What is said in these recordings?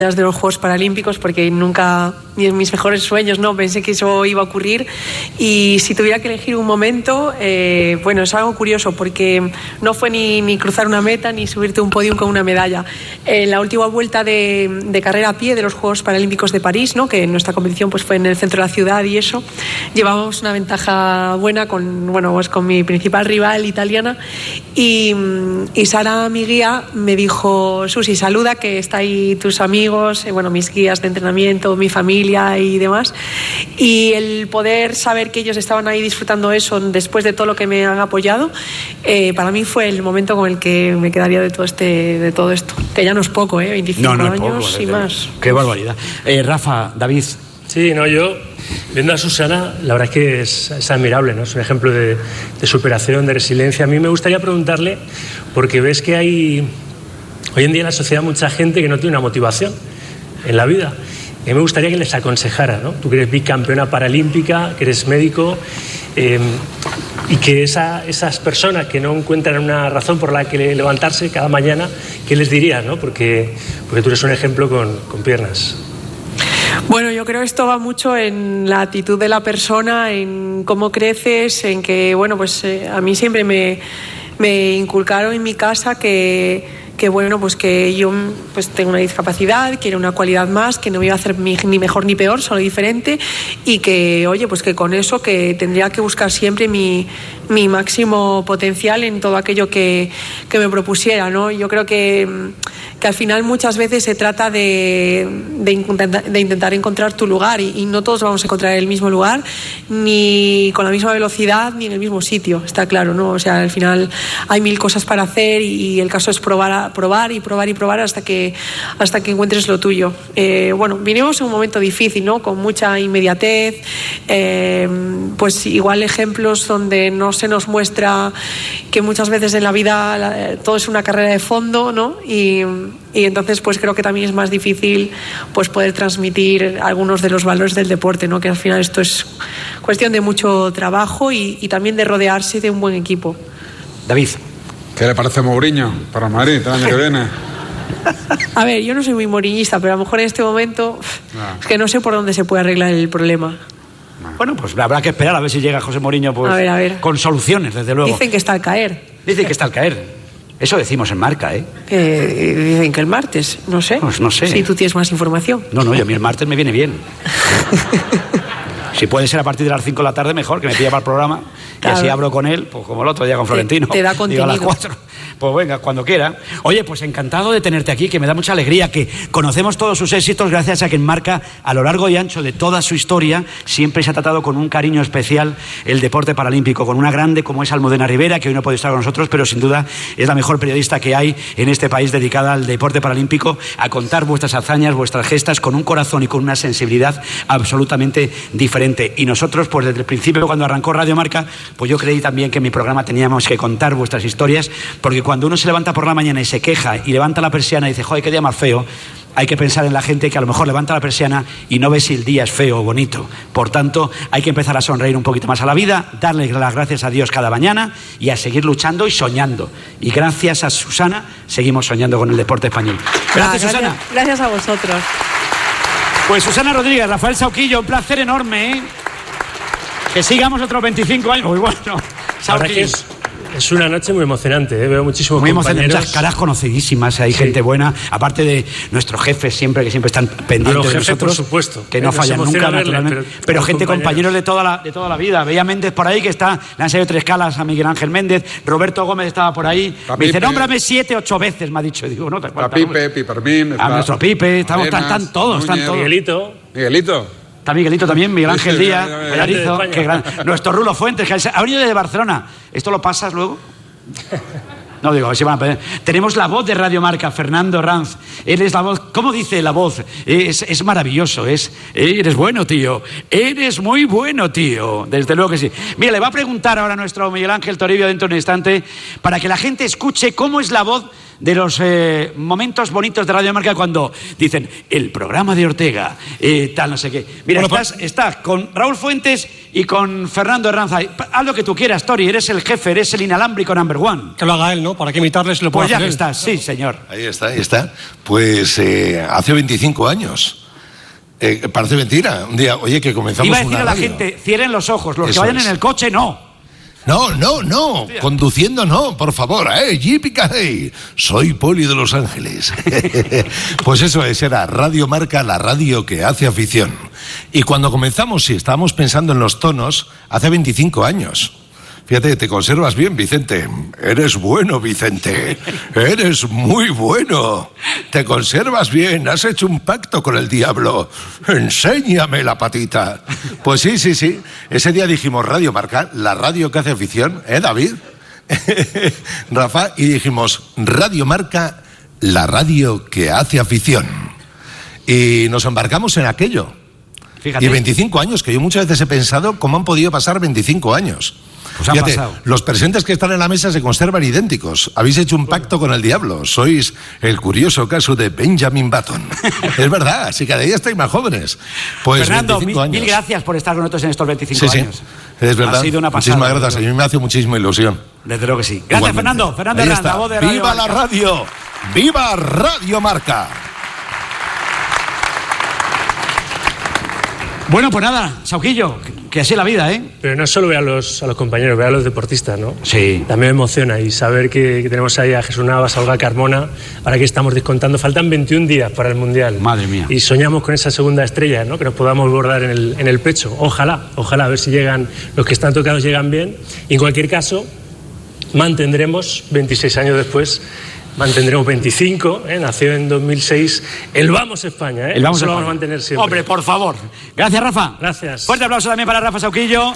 de los Juegos Paralímpicos, porque nunca, ni en mis mejores sueños, no pensé que eso iba a ocurrir. Y si tuviera que elegir un momento, bueno, es algo curioso, porque no fue ni cruzar una meta ni subirte a un podium con una medalla. En la última vuelta de carrera a pie de los Juegos Paralímpicos de París, ¿no?, que nuestra competición pues fue en el centro de la ciudad, y eso, llevábamos una ventaja buena con mi principal rival italiana, y Sara, mi guía, me dijo: Susi, saluda, que está ahí tus amigos, mis guías de entrenamiento, mi familia y demás. Y el poder saber que ellos estaban ahí disfrutando eso después de todo lo que me han apoyado, para mí fue el momento con el que me quedaría de todo esto, que ya no es poco, 25 años poco, y más. Qué barbaridad. Rafa, David. Sí, yo viendo a Susana, la verdad es que es admirable, ¿no? Es un ejemplo de superación, de resiliencia. A mí me gustaría preguntarle, porque ves que hay hoy en día en la sociedad mucha gente que no tiene una motivación en la vida. Y a mí me gustaría que les aconsejara, ¿no? Tú que eres bicampeona paralímpica, que eres médico, y que esas personas que no encuentran una razón por la que levantarse cada mañana, ¿qué les dirías, ¿no? Porque tú eres un ejemplo con piernas. Bueno, yo creo que esto va mucho en la actitud de la persona, en cómo creces, en que, a mí siempre me inculcaron en mi casa que yo tengo una discapacidad, que era una cualidad más, que no me iba a hacer ni mejor ni peor, solo diferente, y que, que con eso que tendría que buscar siempre mi máximo potencial en todo aquello que me propusiera, ¿no? Yo creo que al final muchas veces se trata de intentar encontrar tu lugar, y no todos vamos a encontrar el mismo lugar, ni con la misma velocidad, ni en el mismo sitio, está claro, ¿no? O sea, al final hay mil cosas para hacer, y el caso es probar hasta que encuentres lo tuyo. Vinimos en un momento difícil, ¿no?, con mucha inmediatez, igual ejemplos donde no se nos muestra que muchas veces en la vida todo es una carrera de fondo, ¿no? Y entonces creo que también es más difícil poder transmitir algunos de los valores del deporte, ¿no?, que al final esto es cuestión de mucho trabajo y también de rodearse de un buen equipo. David. ¿Qué le parece Mourinho para Madrid el año que viene? A ver, yo no soy muy mouriñista, pero a lo mejor en este momento es que no sé por dónde se puede arreglar el problema. Bueno, pues habrá que esperar a ver si llega José Mourinho a ver. Con soluciones, desde luego. Dicen que está al caer. Eso decimos en Marca, ¿eh? Dicen que el martes, no sé. Pues no sé. Si tú tienes más información. No, a mí el martes me viene bien. Si puede ser a partir de las 5 de la tarde, mejor, que me pilla para el programa. Claro. Y así abro con él, pues como el otro día con Florentino. Te da contenido. Digo, a las 4. Pues venga, cuando quiera. Oye, pues encantado de tenerte aquí, que me da mucha alegría, que conocemos todos sus éxitos gracias a que en Marca, a lo largo y ancho de toda su historia, siempre se ha tratado con un cariño especial el deporte paralímpico, con una grande como es Almudena Rivera, que hoy no puede estar con nosotros, pero sin duda es la mejor periodista que hay en este país dedicada al deporte paralímpico, a contar vuestras hazañas, vuestras gestas, con un corazón y con una sensibilidad absolutamente diferente. Y nosotros, pues desde el principio, cuando arrancó Radio Marca, pues yo creí también que en mi programa teníamos que contar vuestras historias, porque cuando uno se levanta por la mañana y se queja y levanta la persiana y dice, joder, qué día más feo, hay que pensar en la gente que a lo mejor levanta la persiana y no ve si el día es feo o bonito. Por tanto, hay que empezar a sonreír un poquito más a la vida, darle las gracias a Dios cada mañana y a seguir luchando y soñando. Y gracias a Susana, seguimos soñando con el deporte español. Gracias, Susana. Gracias a vosotros. Pues Susana Rodríguez, Rafael Sauquillo, un placer enorme, ¿eh? Que sigamos otros 25 años. Muy bueno. Sauquillo. Es una noche muy emocionante, ¿eh? Veo muchísimos compañeros. Muchas caras conocidísimas, hay gente buena, aparte de nuestros jefes siempre están pendientes de nosotros, por supuesto, que no fallan nunca, naturalmente, pero gente, compañeros de toda la vida. Veía Méndez por ahí, que le han salido 3 calas a Miguel Ángel Méndez. Roberto Gómez estaba por ahí, me dice, nómbrame 7, 8 veces, me ha dicho. Y digo, no te acuerdas. Pipe, Pipermín, a nuestro Pipe, están todos. Miguelito. Está Miguelito también, Miguel Ángel Díaz, Vallarizo, nuestro Rulo Fuentes, que ha venido de Barcelona. ¿Esto lo pasas luego? No, digo, a ver si van a pedir. Tenemos la voz de Radio Marca, Fernando Ranz. Él es la voz. ¿Cómo dice la voz? Es maravilloso. Eres bueno, tío. Eres muy bueno, tío. Desde luego que sí. Mira, le va a preguntar ahora a nuestro Miguel Ángel Toribio dentro de un instante para que la gente escuche cómo es la voz de los momentos bonitos de Radio Marca cuando dicen el programa de Ortega, tal, no sé qué. Mira, bueno, estás con Raúl Fuentes y con Fernando Herranza. Haz lo que tú quieras, Tori, eres el jefe, eres el inalámbrico number one. Que lo haga él, ¿no? ¿Para qué imitarle si lo puede hacer? Pues ya que estás, sí, señor. Ahí está. Pues hace 25 años. Parece mentira. Un día, oye, que comenzamos una radio. Iba a decir a la gente, cierren los ojos, los que vayan en el coche, no. No, conduciendo no, por favor, ¡Yippee-ki-hey! Soy Poli de Los Ángeles. Pues eso es, era Radio Marca, la radio que hace afición. Y cuando comenzamos, sí, estábamos pensando en los tonos hace 25 años. Fíjate, te conservas bien, Vicente. Eres bueno, Vicente. Eres muy bueno. Te conservas bien. Has hecho un pacto con el diablo. Enséñame la patita. Pues sí. Ese día dijimos Radio Marca, la radio que hace afición. David? Rafa, y dijimos Radio Marca, la radio que hace afición. Y nos embarcamos en aquello. Fíjate. Y 25 años, que yo muchas veces he pensado cómo han podido pasar 25 años. Pues han pasado. Los presentes que están en la mesa se conservan idénticos. Habéis hecho un pacto con el diablo. Sois el curioso caso de Benjamin Button. Es verdad, así cada día estáis más jóvenes. Pues Fernando, mil gracias por estar con nosotros en estos 25 años. Sí, es verdad. Ha sido una pasada. Muchísimas gracias. A mí me hace muchísima ilusión. Desde luego que sí. Gracias, igualmente. Fernando Herranza, voz de Radio ¡Viva Marca! La radio! ¡Viva Radio Marca! Bueno, pues nada, Sauquillo, que así es la vida, ¿eh? Pero no solo ve a los compañeros, ve a los deportistas, ¿no? Sí. También me emociona y saber que tenemos ahí a Jesús Navas, a Olga Carmona, ahora que estamos descontando, faltan 21 días para el Mundial. Madre mía. Y soñamos con esa segunda estrella, ¿no? Que nos podamos bordar en el pecho. Ojalá, a ver si llegan, los que están tocados llegan bien. Y en cualquier caso, mantendremos, 26 años después, mantendremos 25, nació en 2006, el Vamos España, El Vamos Eso lo España. vamos a mantener siempre. Hombre, por favor. Gracias, Rafa. Gracias. Fuerte aplauso también para Rafa Sauquillo.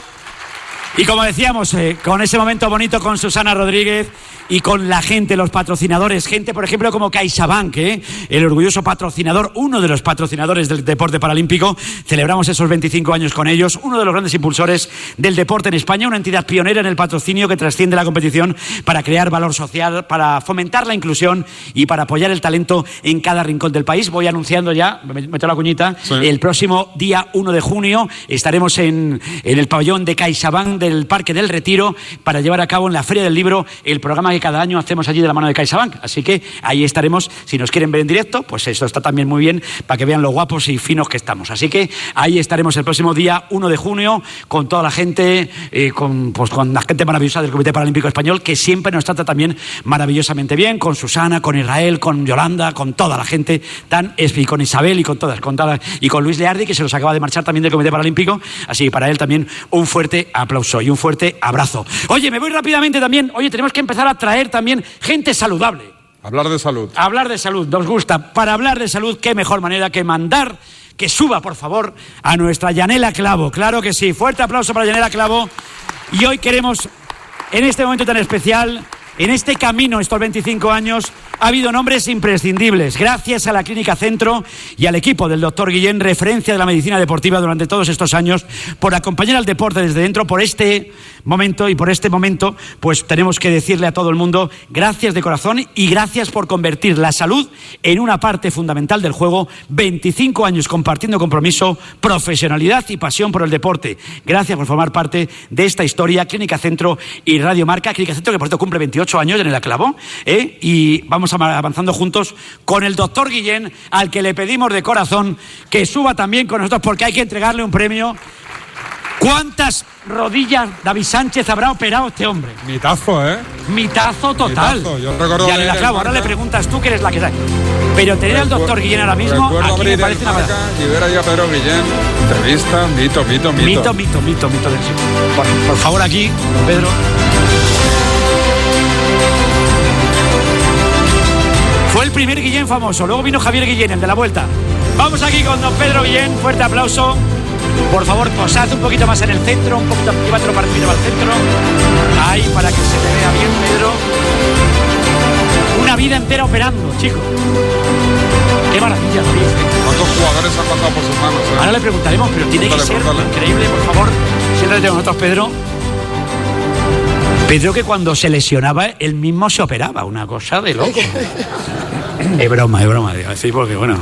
Y como decíamos, con ese momento bonito con Susana Rodríguez y con la gente, los patrocinadores, gente por ejemplo como CaixaBank, el orgulloso patrocinador, uno de los patrocinadores del deporte paralímpico. Celebramos esos 25 años con ellos, uno de los grandes impulsores del deporte en España, una entidad pionera en el patrocinio que trasciende la competición para crear valor social, para fomentar la inclusión y para apoyar el talento en cada rincón del país. Voy anunciando ya, me meto la cuñita, sí. El próximo día 1 de junio estaremos en el pabellón de CaixaBank del Parque del Retiro para llevar a cabo en la Feria del Libro el programa que cada año hacemos allí de la mano de CaixaBank. Así que ahí estaremos. Si nos quieren ver en directo, pues esto está también muy bien para que vean lo guapos y finos que estamos. Así que ahí estaremos el próximo día 1 de junio con toda la gente, con la gente maravillosa del Comité Paralímpico Español, que siempre nos trata también maravillosamente bien, con Susana, con Israel, con Yolanda, con toda la gente y con Isabel y con todas, y con Luis Leardi, que se nos acaba de marchar también del Comité Paralímpico. Así que para él también un fuerte aplauso y un fuerte abrazo. Oye, me voy rápidamente también. Oye, tenemos que empezar a traer también gente saludable. Hablar de salud. Hablar de salud, nos gusta. Para hablar de salud, qué mejor manera que mandar que suba, por favor, a nuestra Yanela Clavo. Claro que sí. Fuerte aplauso para Yanela Clavo. Y hoy queremos, en este momento tan especial, en este camino, estos 25 años, ha habido nombres imprescindibles. Gracias a la Clínica Centro y al equipo del doctor Guillén, referencia de la medicina deportiva durante todos estos años, por acompañar al deporte desde dentro, por este momento y por este momento, pues tenemos que decirle a todo el mundo gracias de corazón y gracias por convertir la salud en una parte fundamental del juego. 25 años compartiendo compromiso, profesionalidad y pasión por el deporte. Gracias por formar parte de esta historia. Clínica Centro y Radio Marca. Clínica Centro que por cierto cumple 28 años en el Clavo, y vamos avanzando juntos con el doctor Guillén, al que le pedimos de corazón que suba también con nosotros porque hay que entregarle un premio. ¿Cuántas rodillas David Sánchez habrá operado este hombre? Mitazo, ¿eh? Mitazo total. Mitazo. Yo recuerdo ya le da clavo. Ahora le preguntas tú que eres la que sabe. Pero tener al doctor Guillén ahora mismo aquí me parece una verdad. Y ver allá a Pedro Guillén, entrevista, mito. Por favor, aquí, Pedro. Fue el primer Guillén famoso, luego vino Javier Guillén, el de la Vuelta. Vamos aquí con don Pedro Guillén, fuerte aplauso. Por favor, posad un poquito más en el centro, un poquito, llévatelo para el centro. Ahí, para que se te vea bien, Pedro. Una vida entera operando, chico. Qué maravilla, David. ¿Cuántos jugadores han pasado por sus manos? Ahora le preguntaremos, pero tiene que ser increíble, por favor. Siéntate con nosotros, Pedro. Pedro, que cuando se lesionaba, él mismo se operaba, una cosa de loco. Es broma, digo, así porque bueno.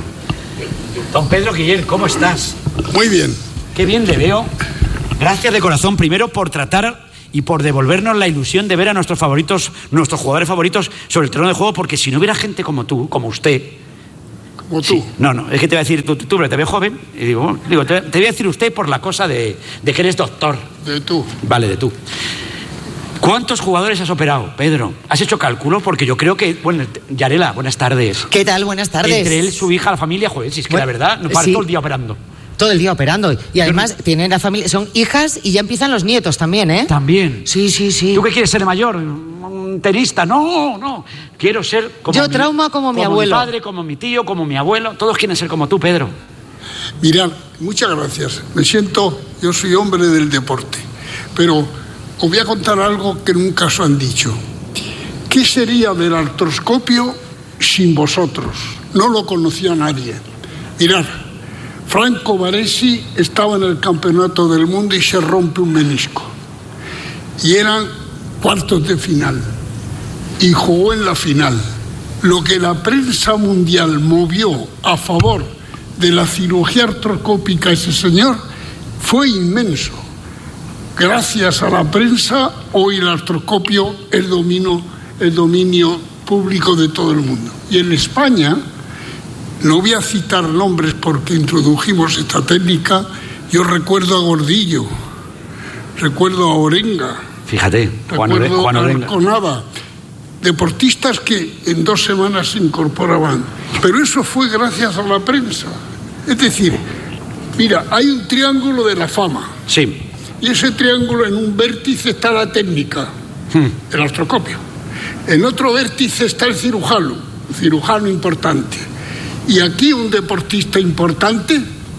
Don Pedro Guillén, ¿cómo estás? Muy bien. Qué bien te veo. Gracias de corazón, primero por tratar y por devolvernos la ilusión de ver a nuestros favoritos, nuestros jugadores favoritos sobre el terreno de juego, porque si no hubiera gente como tú, como usted... Como tú. Sí, no, es que te voy a decir, tú te ves joven, y digo te voy a decir usted por la cosa de que eres doctor. De tú. Vale, de tú. ¿Cuántos jugadores has operado, Pedro? ¿Has hecho cálculos? Porque yo creo que... Bueno, Yarela, buenas tardes. ¿Qué tal? Buenas tardes. Entre él, su hija, la familia, joder, si es que la verdad, nos para todo el día operando. Todo el día operando. Y además tienen la familia, son hijas y ya empiezan los nietos también, ¿eh? ¿También? Sí. ¿Tú qué quieres ser de mayor? ¿Un tenista? No. Quiero ser como yo trauma como mi abuelo. Como mi padre, como mi tío, como mi abuelo. Todos quieren ser como tú, Pedro. Mirad, muchas gracias. Yo soy hombre del deporte. Pero os voy a contar algo que nunca os han dicho. ¿Qué sería del artroscopio sin vosotros? No lo conocía nadie. Mirad. Franco Baresi estaba en el campeonato del mundo y se rompe un menisco. Y eran cuartos de final. Y jugó en la final. Lo que la prensa mundial movió a favor de la cirugía artroscópica a ese señor fue inmenso. Gracias a la prensa, hoy el artroscopio es dominio público de todo el mundo. Y en España... No voy a citar nombres porque introdujimos esta técnica. Yo recuerdo a Gordillo, recuerdo a Orenga. Fíjate, Juan Orenga. Arconada, deportistas que en 2 semanas se incorporaban. Pero eso fue gracias a la prensa. Es decir, mira, hay un triángulo de la fama. Sí. Y ese triángulo, en un vértice está la técnica, el artroscopio. En otro vértice está el cirujano importante. Y aquí un deportista importante,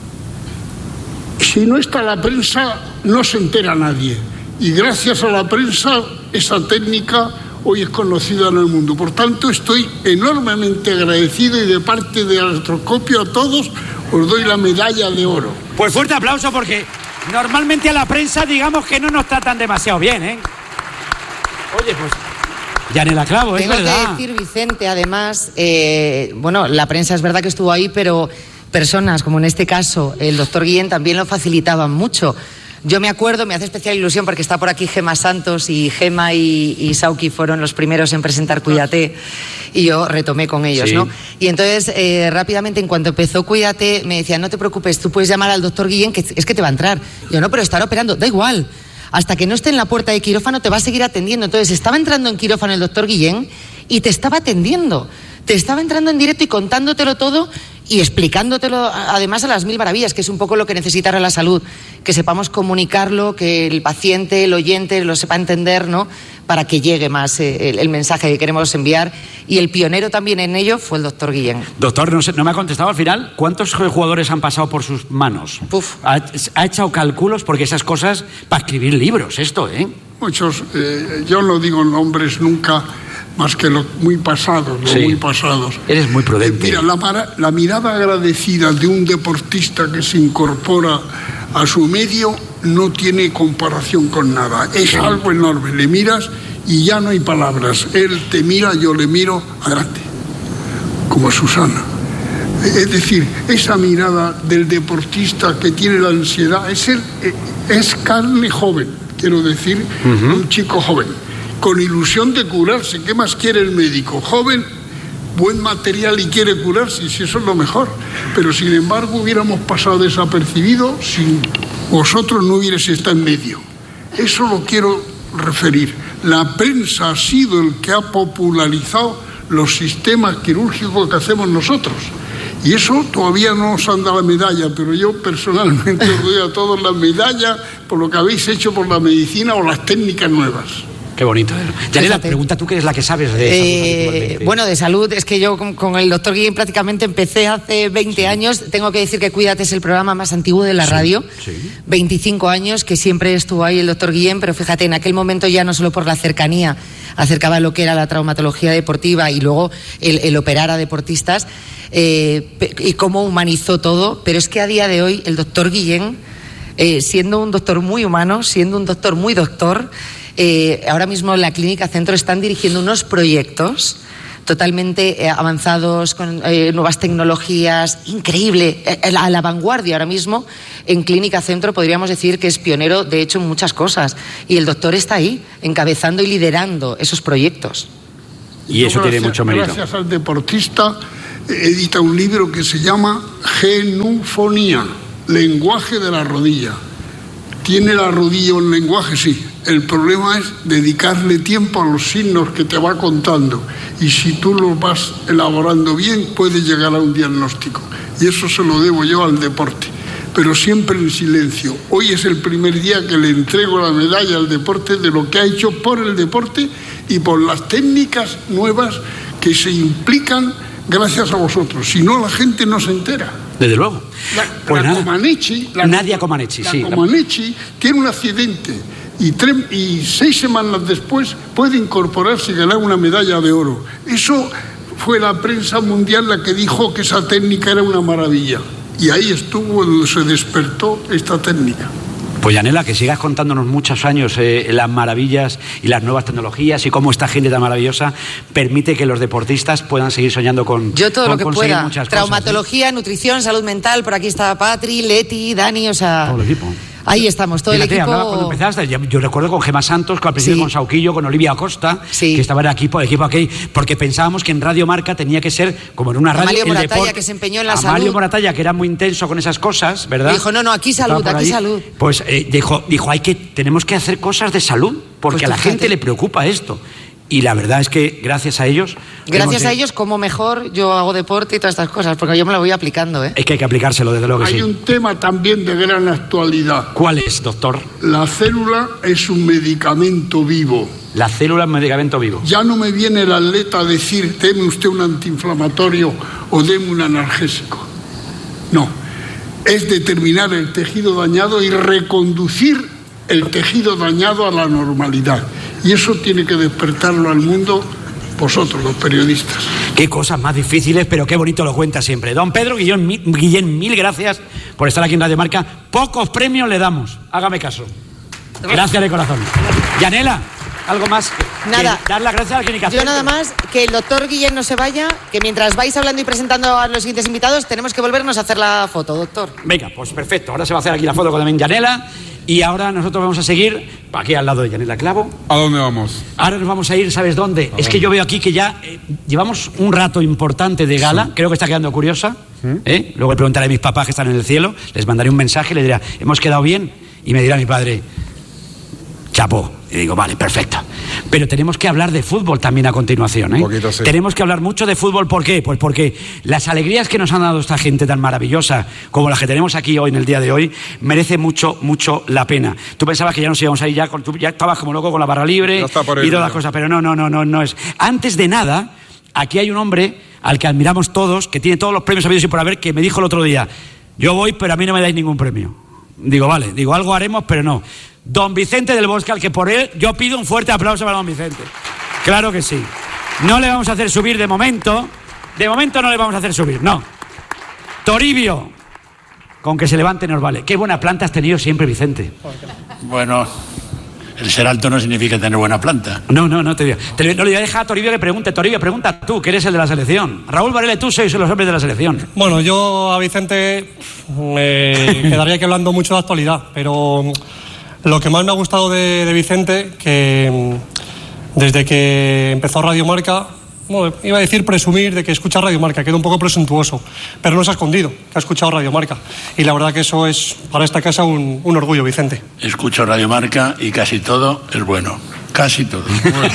si no está la prensa, no se entera nadie. Y gracias a la prensa, esa técnica hoy es conocida en el mundo. Por tanto, estoy enormemente agradecido y de parte del artroscopio a todos os doy la medalla de oro. Pues fuerte aplauso porque normalmente a la prensa digamos que no nos tratan demasiado bien, ¿eh? Oye, pues... Yanela Clavo, es verdad. Tengo que decir, Vicente, además, la prensa es verdad que estuvo ahí, pero personas, como en este caso el doctor Guillén, también lo facilitaban mucho. Yo me acuerdo, me hace especial ilusión porque está por aquí Gema Santos y Gema y Sauki fueron los primeros en presentar Cuídate y yo retomé con ellos, sí. ¿No? Y entonces, rápidamente, en cuanto empezó Cuídate, me decían, no te preocupes, tú puedes llamar al doctor Guillén, que es que te va a entrar. Yo, no, pero estará operando, da igual. Hasta que no esté en la puerta de quirófano te va a seguir atendiendo. Entonces estaba entrando en quirófano el doctor Guillén y te estaba atendiendo. Te estaba entrando en directo y contándotelo todo y explicándotelo además a las 1000 maravillas, que es un poco lo que necesita la salud. Que sepamos comunicarlo, que el paciente, el oyente lo sepa entender, ¿no? Para que llegue más el mensaje que queremos enviar. Y el pionero también en ello fue el doctor Guillén. Doctor, no me ha contestado al final. ¿Cuántos jugadores han pasado por sus manos? Uf. ¿Ha echado cálculos? Porque esas cosas, para escribir libros, esto, ¿eh? Muchos. Yo no digo nombres nunca, más que los muy pasados, sí. Muy pasados. Eres muy prudente. Mira, la mirada agradecida de un deportista que se incorpora a su medio no tiene comparación con nada. Es algo enorme. Le miras y ya no hay palabras. Él te mira, yo le miro, adelante. Como Susana. Es decir, esa mirada del deportista que tiene la ansiedad es carne joven, quiero decir, un chico joven, con ilusión de curarse. ¿Qué más quiere el médico? Joven, buen material y quiere curarse, si eso es lo mejor. Pero sin embargo hubiéramos pasado desapercibido si vosotros no hubierais estado en medio. Eso lo quiero referir. La prensa ha sido el que ha popularizado los sistemas quirúrgicos que hacemos nosotros. Y eso todavía no nos han dado la medalla, pero yo personalmente os doy a todos la medalla por lo que habéis hecho por la medicina o las técnicas nuevas. Qué bonito. Yanela, pregunta tú, que eres la que sabes de salud. Bueno, de salud, es que yo con el doctor Guillén prácticamente empecé hace 20 años. Tengo que decir que Cuídate es el programa más antiguo de la radio. Sí. 25 años que siempre estuvo ahí el doctor Guillén, pero fíjate, en aquel momento ya no solo por la cercanía, acercaba lo que era la traumatología deportiva y luego el operar a deportistas, y cómo humanizó todo. Pero es que a día de hoy el doctor Guillén, siendo un doctor muy humano, siendo un doctor muy doctor, ahora mismo en la Clínica Centro están dirigiendo unos proyectos totalmente avanzados, con nuevas tecnologías, increíble, a la vanguardia ahora mismo. En Clínica Centro podríamos decir que es pionero, de hecho, en muchas cosas. Y el doctor está ahí, encabezando y liderando esos proyectos. Y eso tiene mucho mérito. Gracias al deportista, edita un libro que se llama Genufonía, lenguaje de la rodilla. ¿Tiene la rodilla un lenguaje? Sí. El problema es dedicarle tiempo a los signos que te va contando. Y si tú los vas elaborando bien, puedes llegar a un diagnóstico. Y eso se lo debo yo al deporte. Pero siempre en silencio. Hoy es el primer día que le entrego la medalla al deporte de lo que ha hecho por el deporte y por las técnicas nuevas que se implican gracias a vosotros. Si no, la gente no se entera. Desde luego. Comaneci, Nadia Comaneci, sí. Comaneci tiene un accidente y 6 semanas después puede incorporarse y ganar una medalla de oro. Eso fue la prensa mundial la que dijo que esa técnica era una maravilla. Y ahí estuvo donde se despertó esta técnica. Pues Yanela, que sigas contándonos muchos años las maravillas y las nuevas tecnologías y cómo esta gente tan maravillosa permite que los deportistas puedan seguir soñando con yo todo con lo que pueda. Traumatología, cosas, nutrición, salud mental. Por aquí está Patri, Leti, Dani, o sea... todo el equipo. Ahí estamos, todo Fíjate, el equipo. Hablaba cuando empezaste, yo recuerdo con Gemma Santos, al principio con Sauquillo, con Olivia Acosta, que estaba en el equipo aquí, porque pensábamos que en Radio Marca tenía que ser como en una radio. Amalio Moratalla, que se empeñó en la salud. Amalio Moratalla, que era muy intenso con esas cosas, ¿verdad? Dijo, no, aquí salud, aquí salud. Pues dijo, tenemos que hacer cosas de salud, porque pues a la gente le preocupa esto. Y la verdad es que gracias a ellos... Gracias a ellos, como mejor yo hago deporte y todas estas cosas, porque yo me lo voy aplicando, ¿eh? Es que hay que aplicárselo, desde luego que sí. Hay un tema también de gran actualidad. ¿Cuál es, doctor? La célula es un medicamento vivo. La célula es un medicamento vivo. Ya no me viene el atleta a decir, deme usted un antiinflamatorio o deme un analgésico. No. Es determinar el tejido dañado y reconducir el tejido dañado a la normalidad. Y eso tiene que despertarlo al mundo vosotros, los periodistas. Qué cosas más difíciles, pero qué bonito lo cuenta siempre. Don Pedro Guillén, mil gracias por estar aquí en Radio Marca. Pocos premios le damos, hágame caso. Gracias de corazón. Yanela, ¿algo más? Nada. Dar las gracias a la Clínica Centro. Yo nada más, que el doctor Guillén no se vaya, que mientras vais hablando y presentando a los siguientes invitados, tenemos que volvernos a hacer la foto, doctor. Venga, pues perfecto. Ahora se va a hacer aquí la foto con también Yanela. Y ahora nosotros vamos a seguir aquí al lado de Yanela Clavo. ¿A dónde vamos? Ahora nos vamos a ir, ¿sabes dónde? Es que yo veo aquí que ya llevamos un rato importante de gala. Creo que está quedando curiosa. Luego le preguntaré a mis papás que están en el cielo. Les mandaré un mensaje y les diré, ¿hemos quedado bien? Y me dirá mi padre, chapó. Y digo, vale, perfecto. Pero tenemos que hablar de fútbol también a continuación, ¿eh? Un poquito, sí. Tenemos que hablar mucho de fútbol. ¿Por qué? Pues porque las alegrías que nos han dado esta gente tan maravillosa como las que tenemos aquí hoy, en el día de hoy, merece mucho, mucho la pena. Tú pensabas que ya nos íbamos a ir, tú ya estabas como loco con la barra libre y todas las cosas, pero no es. Antes de nada, aquí hay un hombre al que admiramos todos, que tiene todos los premios habidos y por haber, que me dijo el otro día, yo voy, pero a mí no me dais ningún premio. Digo, vale, algo haremos, pero no. Don Vicente del Bosque, al que por él yo pido un fuerte aplauso para don Vicente. Claro que sí. No le vamos a hacer subir de momento no le vamos a hacer subir, no. Toribio, con que se levante nos vale. Qué buena planta has tenido siempre, Vicente. Bueno, el ser alto no significa tener buena planta. No te digo. No le voy a dejar a Toribio que pregunte. Toribio, pregunta tú, que eres el de la selección. Raúl Varela, tú sois los hombres de la selección. Bueno, yo a Vicente me quedaría aquí hablando mucho de actualidad, pero lo que más me ha gustado de Vicente, que desde que empezó Radio Marca, bueno, iba a decir presumir de que escucha Radio Marca, queda un poco presuntuoso, pero no se ha escondido, que ha escuchado Radio Marca. Y la verdad que eso es para esta casa un orgullo, Vicente. Escucho Radio Marca y casi todo es bueno. Casi todo.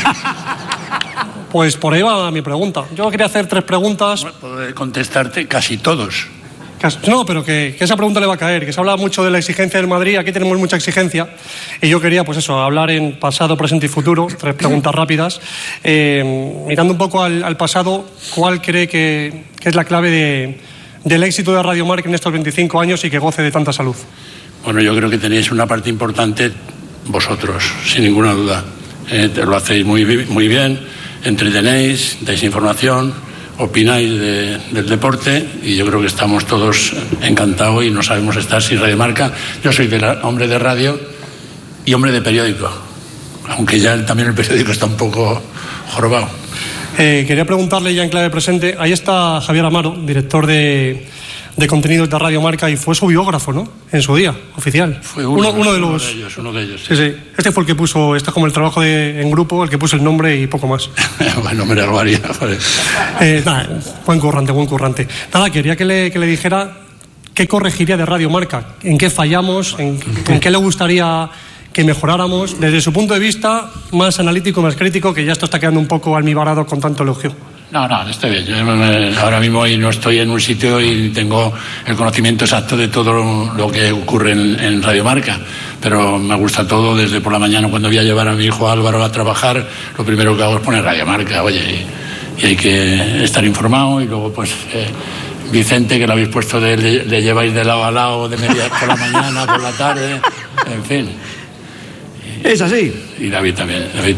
Pues por ahí va mi pregunta. Yo quería hacer 3 preguntas. Puedo contestarte casi todos. No, pero que esa pregunta le va a caer, que se habla mucho de la exigencia del Madrid, aquí tenemos mucha exigencia, y yo quería, pues eso, hablar en pasado, presente y futuro, 3 preguntas rápidas. Mirando un poco al pasado, ¿cuál cree que es la clave del éxito de Radio Marca en estos 25 años y que goce de tanta salud? Bueno, yo creo que tenéis una parte importante vosotros, sin ninguna duda. Lo hacéis muy bien, entretenéis, dais información, opináis del deporte, y yo creo que estamos todos encantados y no sabemos estar sin Radio Marca. Yo soy hombre de radio y hombre de periódico. aunque ya también el periódico está un poco jorobado. Quería preguntarle ya en clave presente, ahí está Javier Amaro, director de contenidos de Radio Marca, y fue su biógrafo, ¿no? En su día, oficial. Fue uno de ellos. Sí. Este fue el que puso, este es como el trabajo en grupo, el que puso el nombre y poco más. Bueno, me lo haría. Buen currante. Nada, quería que le dijera qué corregiría de Radio Marca, en qué fallamos, en qué le gustaría que mejoráramos, desde su punto de vista más analítico, más crítico, que ya esto está quedando un poco almibarado con tanto elogio. No, estoy bien. Yo ahora mismo no estoy en un sitio y tengo el conocimiento exacto de todo lo que ocurre en Radio Marca, pero me gusta todo. Desde por la mañana, cuando voy a llevar a mi hijo Álvaro a trabajar, lo primero que hago es poner Radio Marca, oye, y hay que estar informado. Y luego pues Vicente, que lo habéis puesto, le lleváis de lado a lado, de media por la mañana, por la tarde, en fin. Es así. Y David también. David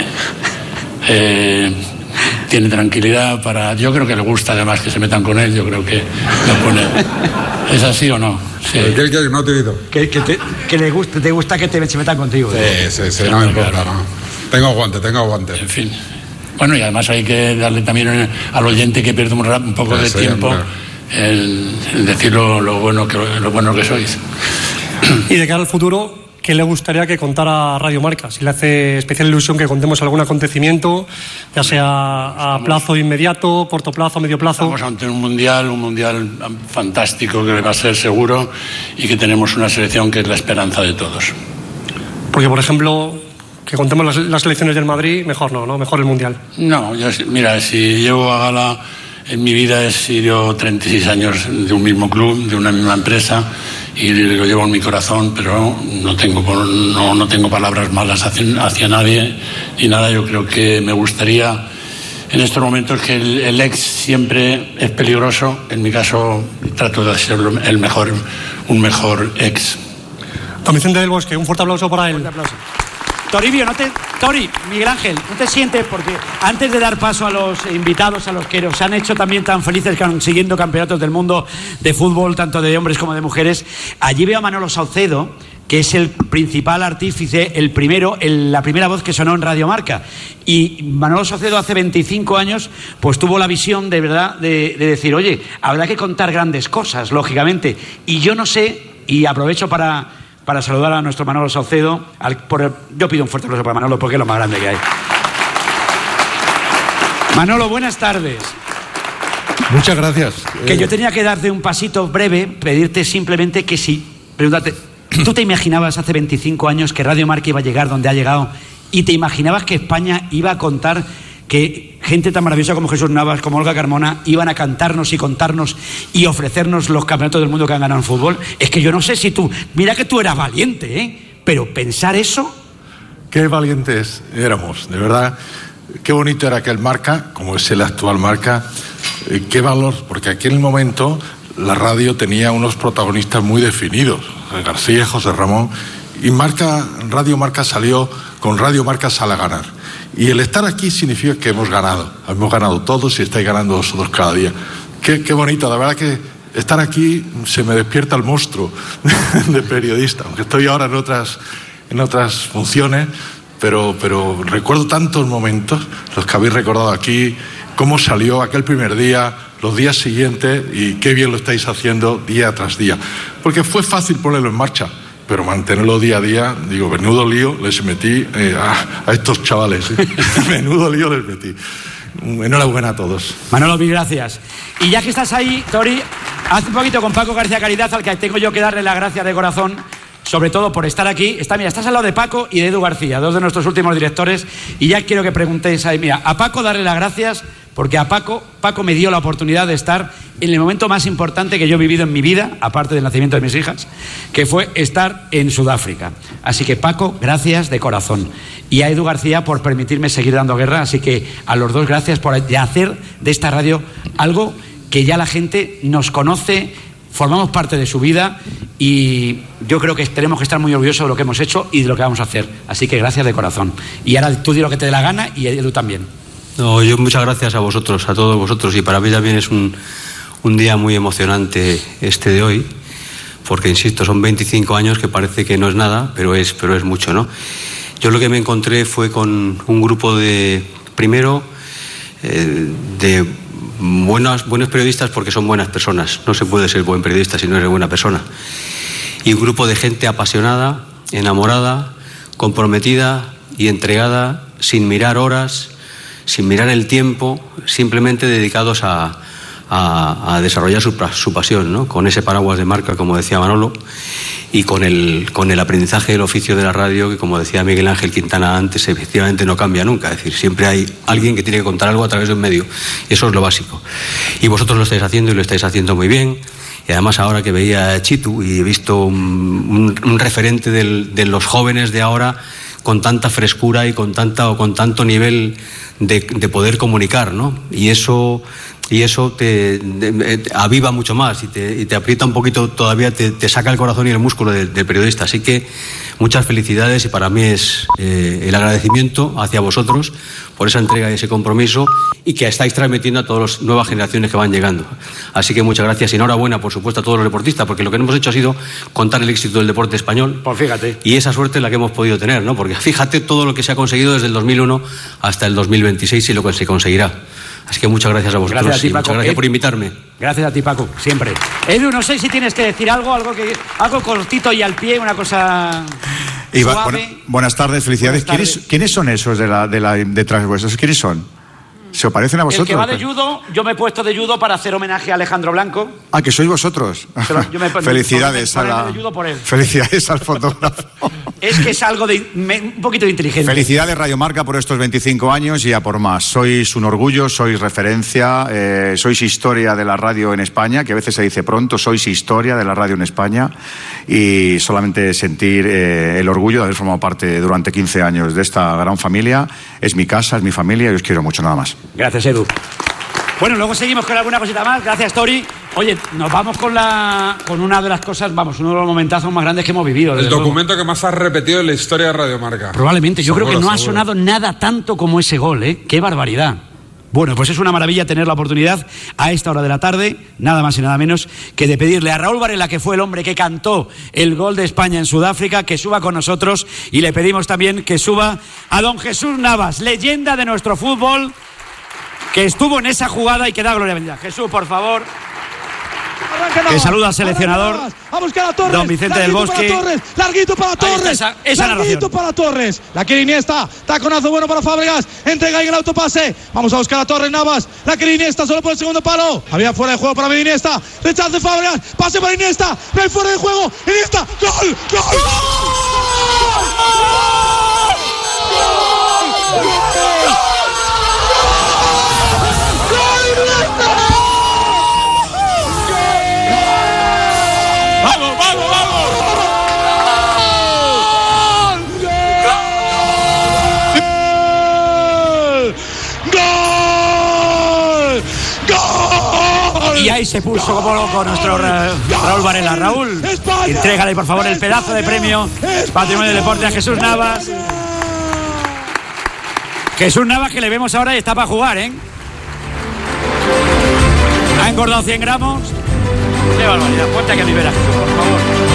tiene tranquilidad para... Yo creo que le gusta además que se metan con él. Yo creo que lo pone... ¿Es así o no? Sí. ¿Qué no te he oído? Que te gusta que se metan contigo. Sí, no me importa, no. Tengo aguante. En fin. Bueno, y además hay que darle también al oyente que pierde un poco de tiempo el decir lo bueno que sois. Y de cara al futuro, ¿qué le gustaría que contara Radio Marca? Si le hace especial ilusión que contemos algún acontecimiento, ya sea a plazo inmediato, corto plazo, medio plazo. Estamos ante un mundial fantástico que va a ser seguro, y que tenemos una selección que es la esperanza de todos. Porque, por ejemplo, que contemos las elecciones del Madrid, mejor no, mejor el mundial. No, mira, si llevo a gala en mi vida he sido 36 años de un mismo club, de una misma empresa, y lo llevo en mi corazón, pero no tengo palabras malas hacia nadie ni nada. Yo creo que me gustaría en estos momentos que el ex siempre es peligroso. En mi caso trato de ser un mejor ex. Don Vicente del Bosque, un fuerte aplauso para él. Un fuerte aplauso. Miguel Ángel, ¿no te sientes? Porque antes de dar paso a los invitados, a los que nos han hecho también tan felices consiguiendo campeonatos del mundo de fútbol, tanto de hombres como de mujeres, allí veo a Manolo Saucedo, que es el principal artífice, la primera voz que sonó en Radio Marca. Y Manolo Saucedo hace 25 años pues tuvo la visión de verdad de decir, oye, habrá que contar grandes cosas, lógicamente. Y yo no sé, y aprovecho para saludar a nuestro Manolo Saucedo. Yo pido un fuerte aplauso para Manolo porque es lo más grande que hay. Manolo, buenas tardes. Muchas gracias. Que yo tenía que darte un pasito breve, pedirte simplemente que preguntarte, ¿tú te imaginabas hace 25 años que Radio Marca iba a llegar donde ha llegado? ¿Y te imaginabas que España iba a contar que gente tan maravillosa como Jesús Navas, como Olga Carmona, iban a cantarnos y contarnos y ofrecernos los campeonatos del mundo que han ganado en fútbol? Es que yo no sé si mira que tú eras valiente, pero pensar eso... Qué valientes éramos, de verdad. Qué bonito era aquel Marca, como es el actual Marca. Qué valor, porque en aquel momento la radio tenía unos protagonistas muy definidos, García, José Ramón, y Radio Marca salió con Radio Marca sale a ganar. Y el estar aquí significa que hemos ganado todos y estáis ganando vosotros cada día. Qué bonito, la verdad que estar aquí se me despierta el monstruo de periodista, aunque estoy ahora en otras funciones, pero recuerdo tantos momentos, los que habéis recordado aquí, cómo salió aquel primer día, los días siguientes, y qué bien lo estáis haciendo día tras día. Porque fue fácil ponerlo en marcha, pero mantenerlo día a día, digo, menudo lío les metí a estos chavales. Menudo lío les metí. Enhorabuena a todos. Manolo, mil gracias. Y ya que estás ahí, Tori, hace un poquito con Paco García Caridad, al que tengo yo que darle las gracias de corazón, sobre todo por estar aquí. Estás al lado de Paco y de Edu García, dos de nuestros últimos directores, y ya quiero que preguntéis ahí, mira, a Paco darle las gracias, porque a Paco me dio la oportunidad de estar en el momento más importante que yo he vivido en mi vida, aparte del nacimiento de mis hijas, que fue estar en Sudáfrica. Así que Paco, gracias de corazón. Y a Edu García por permitirme seguir dando guerra. Así que a los dos gracias por hacer de esta radio algo que ya la gente nos conoce, formamos parte de su vida, y yo creo que tenemos que estar muy orgullosos de lo que hemos hecho y de lo que vamos a hacer. Así que gracias de corazón. Y ahora tú di lo que te dé la gana, y Edu también. No, yo muchas gracias a vosotros, a todos vosotros, y para mí también es un día muy emocionante este de hoy, porque insisto, son 25 años que parece que no es nada, pero es mucho, ¿no? yo lo que me encontré fue con un grupo de, primero, de buenos periodistas, porque son buenas personas. No se puede ser buen periodista si no eres buena persona. Y un grupo de gente apasionada, enamorada, comprometida y entregada, sin mirar horas, sin mirar el tiempo, simplemente dedicados a desarrollar su pasión, ¿no? Con ese paraguas de marca, como decía Manolo, y con el aprendizaje del oficio de la radio, que, como decía Miguel Ángel Quintana antes, efectivamente no cambia nunca. Es decir, siempre hay alguien que tiene que contar algo a través de un medio, y eso es lo básico. Y vosotros lo estáis haciendo, y lo estáis haciendo muy bien. Y además, ahora que veía a Chitu y he visto un referente de los jóvenes de ahora, con tanta frescura y con tanto nivel de poder comunicar, ¿no? Y eso te aviva mucho más y te aprieta un poquito, todavía te saca el corazón y el músculo del periodista. Así que muchas felicidades, y para mí es el agradecimiento hacia vosotros por esa entrega y ese compromiso, y que estáis transmitiendo a todas las nuevas generaciones que van llegando. Así que muchas gracias y enhorabuena, por supuesto, a todos los deportistas, porque lo que hemos hecho ha sido contar el éxito del deporte español. Pues fíjate. Y esa suerte es la que hemos podido tener, ¿no? Porque fíjate todo lo que se ha conseguido desde el 2001 hasta el 2026 y lo que se conseguirá. Así que muchas gracias a vosotros. Gracias a ti, y Paco. Muchas gracias por invitarme. Gracias a ti, Paco, siempre. Edu, no sé si tienes que decir algo cortito y al pie, una cosa suave. Buenas tardes, felicidades. Buenas tardes. ¿Quiénes son esos detrás de vosotros? ¿Quiénes son? ¿Se os parecen a vosotros? El que va de judo, yo me he puesto de judo para hacer homenaje a Alejandro Blanco. Ah, que sois vosotros. Felicidades Felicidades al fotógrafo. Es que es algo un poquito de inteligencia. Felicidades, Radio Marca, por estos 25 años y a por más. Sois un orgullo, sois referencia, sois historia de la radio en España, que a veces se dice pronto, sois historia de la radio en España, y solamente sentir el orgullo de haber formado parte durante 15 años de esta gran familia. Es mi casa, es mi familia y os quiero mucho, nada más. Gracias, Edu. Bueno, luego seguimos con alguna cosita más. Gracias, Tori. Oye, nos vamos con una de las cosas, uno de los momentazos más grandes que hemos vivido. El documento que más has repetido en la historia de Radio Marca. Probablemente. Yo creo que no ha sonado nada tanto como ese gol, ¿eh? ¡Qué barbaridad! Bueno, pues es una maravilla tener la oportunidad a esta hora de la tarde, nada más y nada menos, que de pedirle a Raúl Varela, que fue el hombre que cantó el gol de España en Sudáfrica, que suba con nosotros, y le pedimos también que suba a don Jesús Navas, leyenda de nuestro fútbol, que estuvo en esa jugada y que da gloria bendita. Jesús, por favor. Que saluda al seleccionador, a buscar a Torres, don Vicente del Bosque. Larguito para Torres, larguito para Torres. La quiere Iniesta, taconazo bueno para Fábregas, entrega en el autopase. Vamos a buscar a Torres Navas, la quiere Iniesta solo por el segundo palo. Había fuera de juego para Iniesta, rechazo de Fábregas, pase para Iniesta, no hay fuera de juego. Iniesta, gol, gol, gol. Y ahí se puso como loco nuestro Raúl Varela. Raúl, entrégale por favor el pedazo de premio Patrimonio del Deporte a Jesús Navas. Jesús Navas, que le vemos ahora y está para jugar, ¿eh? Ha engordado 100 gramos. ¡Qué barbaridad! Ponte aquí a mi vera, Jesús, por favor.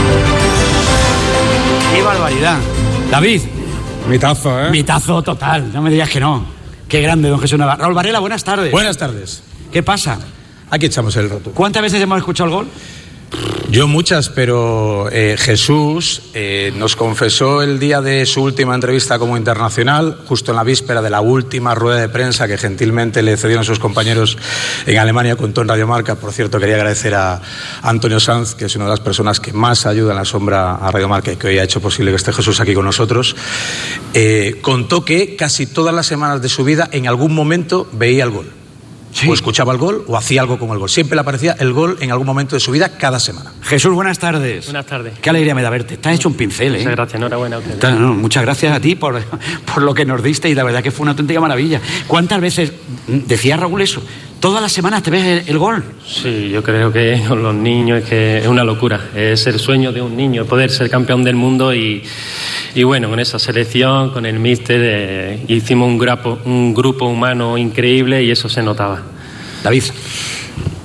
¡Qué barbaridad! David. Mitazo, ¿eh? Mitazo total, no me digas que no. Qué grande, don Jesús Navas. Raúl Varela, buenas tardes. Buenas tardes. ¿Qué pasa? Aquí echamos el rato. ¿Cuántas veces hemos escuchado el gol? Yo muchas, pero Jesús nos confesó el día de su última entrevista como internacional, justo en la víspera de la última rueda de prensa que gentilmente le cedieron sus compañeros en Alemania, contó en Radio Marca. Por cierto, quería agradecer a Antonio Sanz, que es una de las personas que más ayuda en la sombra a Radio Marca y que hoy ha hecho posible que esté Jesús aquí con nosotros. Contó que casi todas las semanas de su vida en algún momento veía el gol. Sí. O escuchaba el gol o hacía algo con el gol. Siempre le aparecía el gol en algún momento de su vida, cada semana. Jesús, buenas tardes. Buenas tardes. Qué alegría me da verte. Estás hecho un pincel, ¿eh? Muchas gracias, enhorabuena a usted. Muchas gracias a ti por lo que nos diste, y la verdad que fue una auténtica maravilla. ¿Cuántas veces decía Raúl eso? ¿Todas las semanas te ves el gol? Sí, yo creo que con los niños es que es una locura. Es el sueño de un niño, poder ser campeón del mundo y bueno, con esa selección, con el míster, hicimos un grupo humano increíble y eso se notaba. David.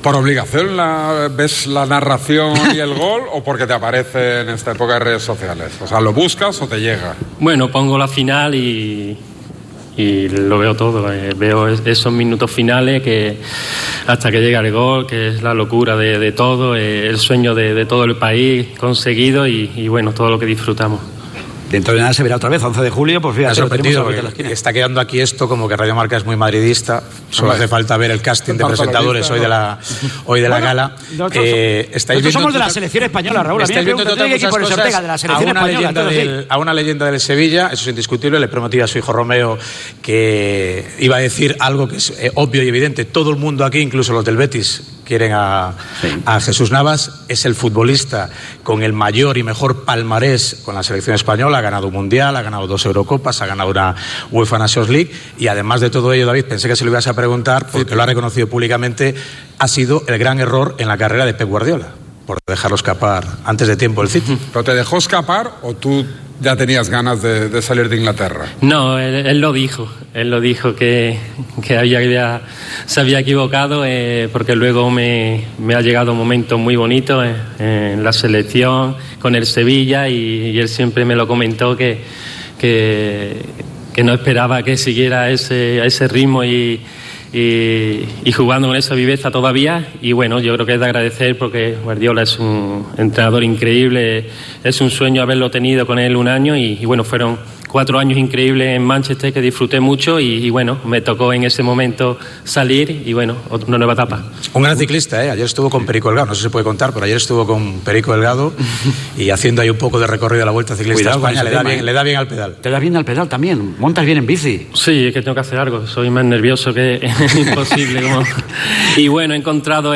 ¿Por obligación ves la narración y el gol o porque te aparece en esta época de redes sociales? O sea, ¿lo buscas o te llega? Bueno, pongo la final y lo veo todo. Veo esos minutos finales que hasta que llega el gol, que es la locura de todo, el sueño de todo el país conseguido y bueno, todo lo que disfrutamos. Dentro de nada se verá otra vez, 11 de julio, pues fíjate, me ha sorprendido, porque está quedando aquí esto como que Radio Marca es muy madridista. Solo hace falta ver el casting de presentadores hoy de la gala. Nosotros somos de la selección española, Raúl. Estáis viendo todas muchas cosas a una leyenda del Sevilla, eso es indiscutible. Le prometí a su hijo Romeo que iba a decir algo que es obvio y evidente. Todo el mundo aquí, incluso los del Betis, quieren a Jesús Navas. Es el futbolista con el mayor y mejor palmarés con la selección española. Ha ganado un Mundial, ha ganado 2 Eurocopas, ha ganado una UEFA Nations League y además de todo ello, David, pensé que se lo ibas a preguntar porque lo ha reconocido públicamente, ha sido el gran error en la carrera de Pep Guardiola por dejarlo escapar antes de tiempo el City. ¿Pero te dejó escapar o tú ya tenías ganas de salir de Inglaterra? No, él lo dijo que se había equivocado porque luego me ha llegado un momento muy bonito en la selección con el Sevilla y él siempre me lo comentó que no esperaba que siguiera a ese ritmo y jugando con esa viveza todavía. Y bueno, yo creo que es de agradecer porque Guardiola es un entrenador increíble, es un sueño haberlo tenido con él un año y bueno, fueron 4 años increíbles en Manchester que disfruté mucho y bueno, me tocó en ese momento salir y bueno, una nueva etapa. Un gran ciclista, ayer estuvo con Perico Delgado, no sé si se puede contar, pero ayer estuvo con Perico Delgado y haciendo ahí un poco de recorrido a la Vuelta Ciclista a España. Le da bien al pedal. ¿Te da bien al pedal también? ¿Montas bien en bici? Sí, es que tengo que hacer algo, soy más nervioso que imposible. Y bueno, he encontrado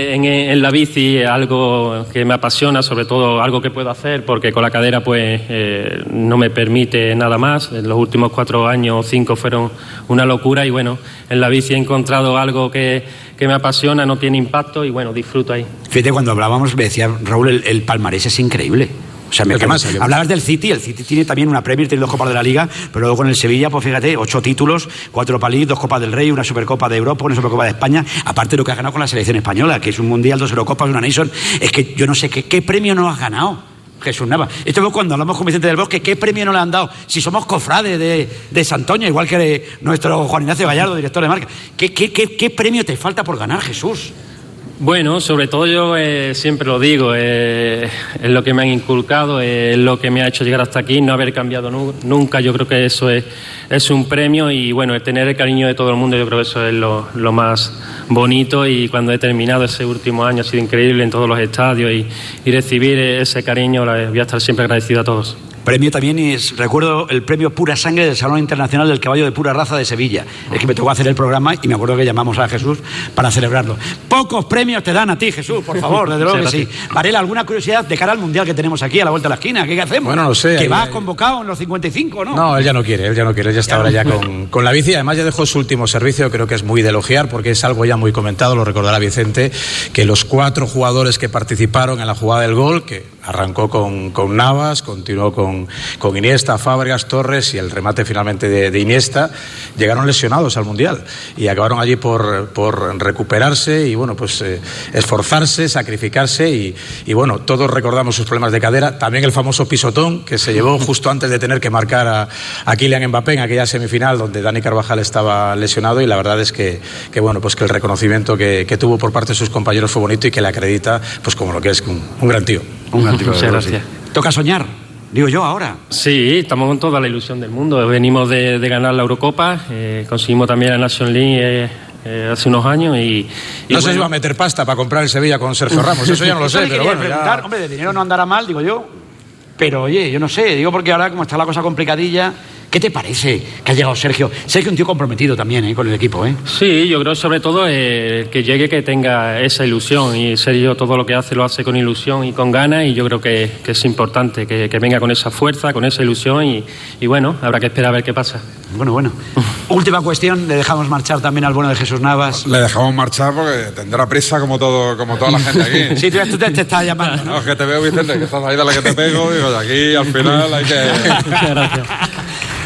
en la bici algo que me apasiona, sobre todo algo que puedo hacer porque con la cadera pues no me permite nada más. En los últimos 4 años o 5 fueron una locura y bueno, en la bici he encontrado algo que me apasiona, no tiene impacto y bueno, disfruto ahí. Fíjate, cuando hablábamos me decía Raúl, el palmarés es increíble. O sea, hablabas del City, el City tiene también una Premier, tiene 2 Copas de la Liga, pero luego con el Sevilla, pues fíjate, 8 títulos, 4 Europa League, 2 Copas del Rey, una Supercopa de Europa, una Supercopa de España, aparte de lo que ha ganado con la selección española, que es un Mundial, 2 Eurocopas, una Nation. Es que yo no sé qué premio no has ganado, Jesús Navas. Esto es cuando hablamos con Vicente del Bosque, ¿qué premio no le han dado? Si somos cofrades de Santoña, igual que nuestro Juan Ignacio Gallardo, director de marca. ¿Qué premio te falta por ganar, Jesús? Bueno, sobre todo yo siempre lo digo, es lo que me han inculcado, es lo que me ha hecho llegar hasta aquí, no haber cambiado nunca. Yo creo que eso es un premio y bueno, el tener el cariño de todo el mundo, yo creo que eso es lo más bonito y cuando he terminado ese último año ha sido increíble en todos los estadios y recibir ese cariño, voy a estar siempre agradecido a todos. Premio también recuerdo el premio Pura Sangre del Salón Internacional del Caballo de Pura Raza de Sevilla. Es que me tocó hacer el programa y me acuerdo que llamamos a Jesús para celebrarlo. Pocos premios te dan a ti, Jesús, por favor, desde luego que sí. Varela, ¿alguna curiosidad de cara al Mundial que tenemos aquí a la vuelta de la esquina? ¿Qué hacemos? Bueno, no sé. Que vas convocado en los 55, ¿no? No, él ya no quiere, él ya está ahora ya con la bici. Además ya dejó su último servicio, creo que es muy de elogiar porque es algo ya muy comentado, lo recordará Vicente, que los 4 jugadores que participaron en la jugada del gol, que arrancó con Navas, continuó con Iniesta, Fábregas, Torres y el remate finalmente de Iniesta, llegaron lesionados al Mundial y acabaron allí por recuperarse y bueno, pues esforzarse, sacrificarse y bueno, todos recordamos sus problemas de cadera, también el famoso pisotón que se llevó justo antes de tener que marcar a Kylian Mbappé en aquella semifinal donde Dani Carvajal estaba lesionado y la verdad es que bueno, pues que el reconocimiento que tuvo por parte de sus compañeros fue bonito y que le acredita pues como lo que es un gran tío. Un gran tío. Muchas gracias. Toca soñar. Digo yo ahora. Sí, estamos con toda la ilusión del mundo. Venimos de ganar la Eurocopa, conseguimos también la Nations League hace unos años y no sé si va a meter pasta para comprar el Sevilla con Sergio Ramos, eso ya no lo sé, pero bueno. Ya... Hombre, de dinero no andará mal, digo yo. Pero oye, yo no sé, digo porque ahora como está la cosa complicadilla... ¿Qué te parece que ha llegado Sergio? Sé que es un tío comprometido también con el equipo, ¿eh? Sí, yo creo sobre todo que llegue, que tenga esa ilusión y Sergio todo lo que hace lo hace con ilusión y con ganas y yo creo que es importante que venga con esa fuerza, con esa ilusión y bueno, habrá que esperar a ver qué pasa. Bueno. Última cuestión, le dejamos marchar también al bueno de Jesús Navas. Le dejamos marchar porque tendrá prisa como toda la gente aquí. Sí, tú te estás llamando, ¿no? No, es que te veo, Vicente, que estás ahí de la que te pego, digo, aquí al final hay que... Muchas gracias.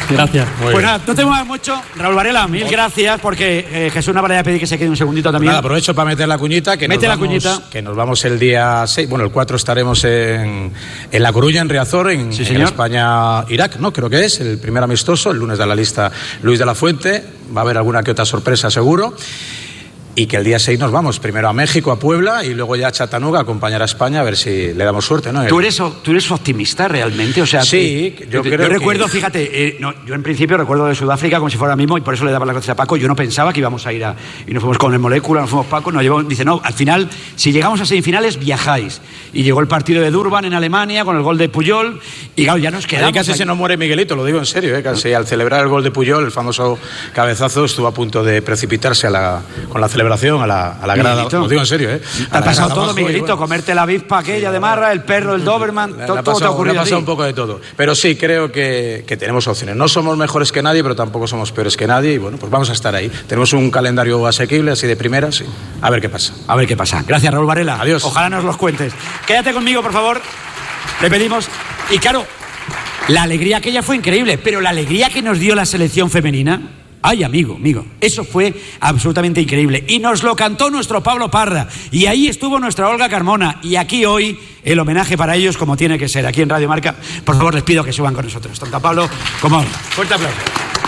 Gracias. Pues nada, no te muevas mucho. Raúl Varela, mil gracias, porque Jesús Navarra ya pedí que se quede un segundito también. Nada, aprovecho para meter la cuñita. Que nos vamos el día 6. Bueno, el 4 estaremos en La Coruña, en Riazor, en España-Irak, ¿no? Creo que es el primer amistoso. El lunes da la lista Luis de la Fuente. Va a haber alguna que otra sorpresa, seguro. Y que el día 6 nos vamos primero a México, a Puebla, y luego ya a Chattanooga a acompañar a España, a ver si le damos suerte, ¿no? ¿Tú eres optimista realmente? O sea, sí, yo recuerdo, fíjate, yo en principio recuerdo de Sudáfrica como si fuera mismo, y por eso le daba las gracias a Paco. Yo no pensaba que íbamos a ir y nos fuimos con el Molécula, nos fuimos Paco, nos llevó, dice, no, al final, si llegamos a semifinales, viajáis. Y llegó el partido de Durban en Alemania con el gol de Puyol, y claro, ya nos quedamos. Ahí casi se nos muere Miguelito, lo digo en serio, casi al celebrar el gol de Puyol, el famoso cabezazo, estuvo a punto de precipitarse con la celebración a la grada. Lo digo en serio, Te ha pasado todo, Miguelito, bueno, comerte la avispa aquella de Marra, el perro, el Doberman, todo te ha ocurrido. Me ha pasado un poco de todo. Pero sí, creo que tenemos opciones. No somos mejores que nadie, pero tampoco somos peores que nadie, y bueno, pues vamos a estar ahí. Tenemos un calendario asequible, así de primeras, sí. A ver qué pasa. A ver qué pasa. Gracias, Raúl Varela. Adiós. Ojalá nos los cuentes. Quédate conmigo, por favor. Le pedimos. Y claro, la alegría aquella fue increíble, pero la alegría que nos dio la selección femenina... Ay, amigo, eso fue absolutamente increíble. Y nos lo cantó nuestro Pablo Parra. Y ahí estuvo nuestra Olga Carmona. Y aquí hoy el homenaje para ellos como tiene que ser. Aquí en Radio Marca, por favor, les pido que suban con nosotros. Tanto a Pablo como a Olga. Fuerte aplauso.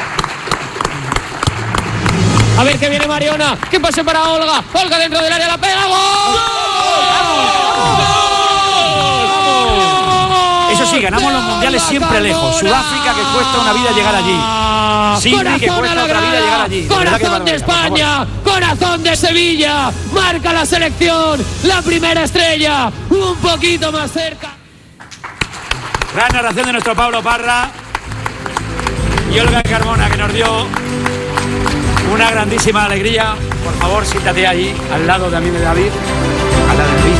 A ver que viene Mariona. ¿Qué pase para Olga? Olga dentro del área, la pega. ¡Gol! Eso sí, ganamos los mundiales siempre lejos. Sudáfrica, que cuesta una vida llegar allí. Sí, que cuesta otra vida llegar allí. Corazón de España, corazón de Sevilla. Marca la selección, la primera estrella. Un poquito más cerca. Gran narración de nuestro Pablo Parra y Olga Carmona, que nos dio una grandísima alegría. Por favor, siéntate ahí, al lado también de David. Al lado de David.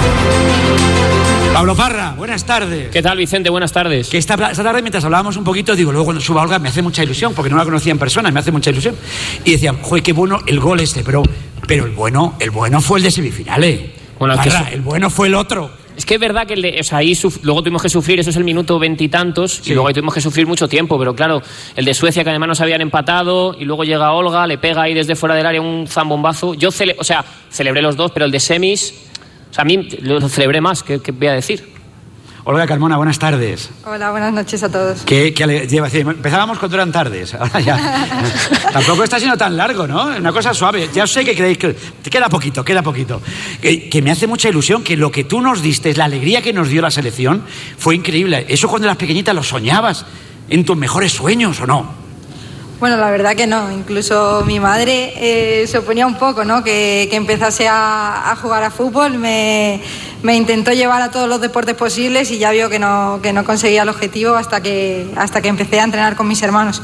Pablo Parra, buenas tardes. ¿Qué tal, Vicente? Buenas tardes. Que esta tarde, mientras hablábamos un poquito, digo, luego cuando suba Olga me hace mucha ilusión, porque no la conocía en persona, me hace mucha ilusión. Y decían, joder, qué bueno el gol pero el bueno fue el de semifinales. Bueno, Parra, el bueno fue el otro. Es que es verdad que ahí luego tuvimos que sufrir, eso es el minuto 20 y tantos, sí. Y luego ahí tuvimos que sufrir mucho tiempo, pero claro, el de Suecia, que además nos habían empatado, y luego llega Olga, le pega ahí desde fuera del área un zambombazo. Yo celebré los dos, pero el de semis, a mí lo celebré más, ¿qué voy a decir? Olga Carmona, buenas tardes. Hola, buenas noches a todos. Empezábamos cuando eran tardes, ahora ya. Tampoco está siendo tan largo, ¿no? Una cosa suave. Ya sé que creéis que queda poquito. Que me hace mucha ilusión que lo que tú nos diste, la alegría que nos dio la selección, fue increíble. Eso cuando eras pequeñita lo soñabas en tus mejores sueños, ¿o no? Bueno, la verdad que no. Incluso mi madre se oponía un poco, ¿no? Que empezase a jugar a fútbol. Me intentó llevar a todos los deportes posibles y ya vio que no conseguía el objetivo hasta que empecé a entrenar con mis hermanos.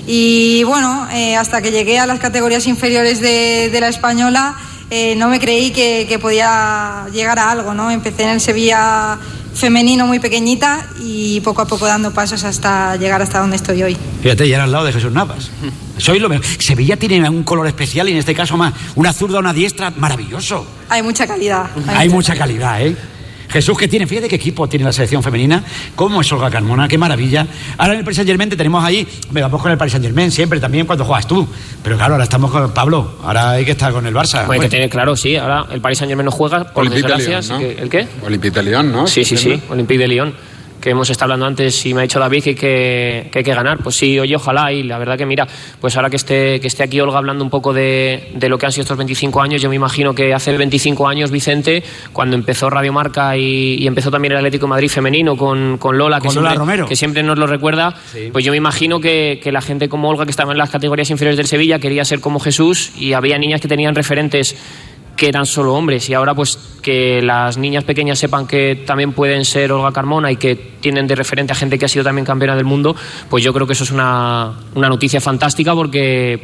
Y bueno, hasta que llegué a las categorías inferiores de la española, no me creí que podía llegar a algo, ¿no? Empecé en el Sevilla femenino muy pequeñita y poco a poco dando pasos hasta llegar hasta donde estoy hoy. Fíjate, ya era al lado de Jesús Navas. Soy lo mejor. Sevilla tiene un color especial y en este caso más una zurda, una diestra, maravilloso. Hay mucha calidad. Hay mucha calidad, ¿eh? Jesús, ¿qué tiene? Fíjate qué equipo tiene la selección femenina. ¿Cómo es Olga Carmona? ¡Qué maravilla! Ahora en el Paris Saint-Germain te tenemos ahí. Vamos con el Paris Saint-Germain siempre, también cuando juegas tú. Pero claro, ahora estamos con Pablo. Ahora hay que estar con el Barça. Pues que tiene claro, sí. Ahora el Paris Saint-Germain no juega, por desgracia. ¿No? ¿El qué? Olympique de Lyon, ¿no? Sí. Olympique de Lyon. Que hemos estado hablando antes y me ha dicho David que hay que ganar. Pues sí, oye, ojalá. Y la verdad que mira, pues ahora que esté aquí Olga hablando un poco de lo que han sido estos 25 años, yo me imagino que hace 25 años, Vicente, cuando empezó Radio Marca y empezó también el Atlético de Madrid femenino con Lola, que siempre nos lo recuerda, sí. Pues yo me imagino que la gente como Olga, que estaba en las categorías inferiores del Sevilla, quería ser como Jesús, y había niñas que tenían referentes que eran solo hombres, y ahora pues que las niñas pequeñas sepan que también pueden ser Olga Carmona y que tienen de referente a gente que ha sido también campeona del mundo, pues yo creo que eso es una noticia fantástica porque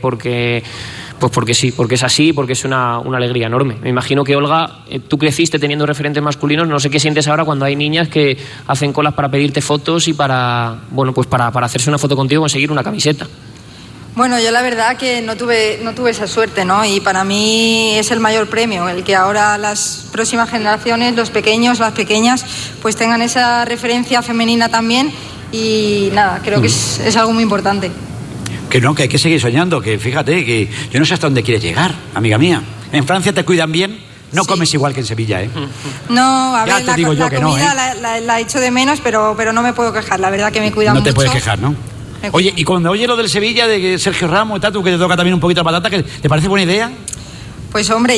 sí, porque es así, porque es una alegría enorme. Me imagino que Olga, tú creciste teniendo referentes masculinos, no sé qué sientes ahora cuando hay niñas que hacen colas para pedirte fotos y para hacerse una foto contigo y conseguir una camiseta. Bueno, yo la verdad que no tuve esa suerte, ¿no? Y para mí es el mayor premio, el que ahora las próximas generaciones, los pequeños, las pequeñas, pues tengan esa referencia femenina también y nada, creo que es algo muy importante. Que no, que hay que seguir soñando, que fíjate, que yo no sé hasta dónde quieres llegar, amiga mía. En Francia te cuidan bien, no comes igual que en Sevilla, ¿eh? No, a ya ver, te digo yo la que comida no, ¿eh? la echo de menos, pero no me puedo quejar, la verdad que me cuidan mucho. No te puedes quejar, ¿no? Oye, y cuando oyes lo del Sevilla, de Sergio Ramos y tal, tú que te toca también un poquito la patata, ¿te parece buena idea? Pues hombre,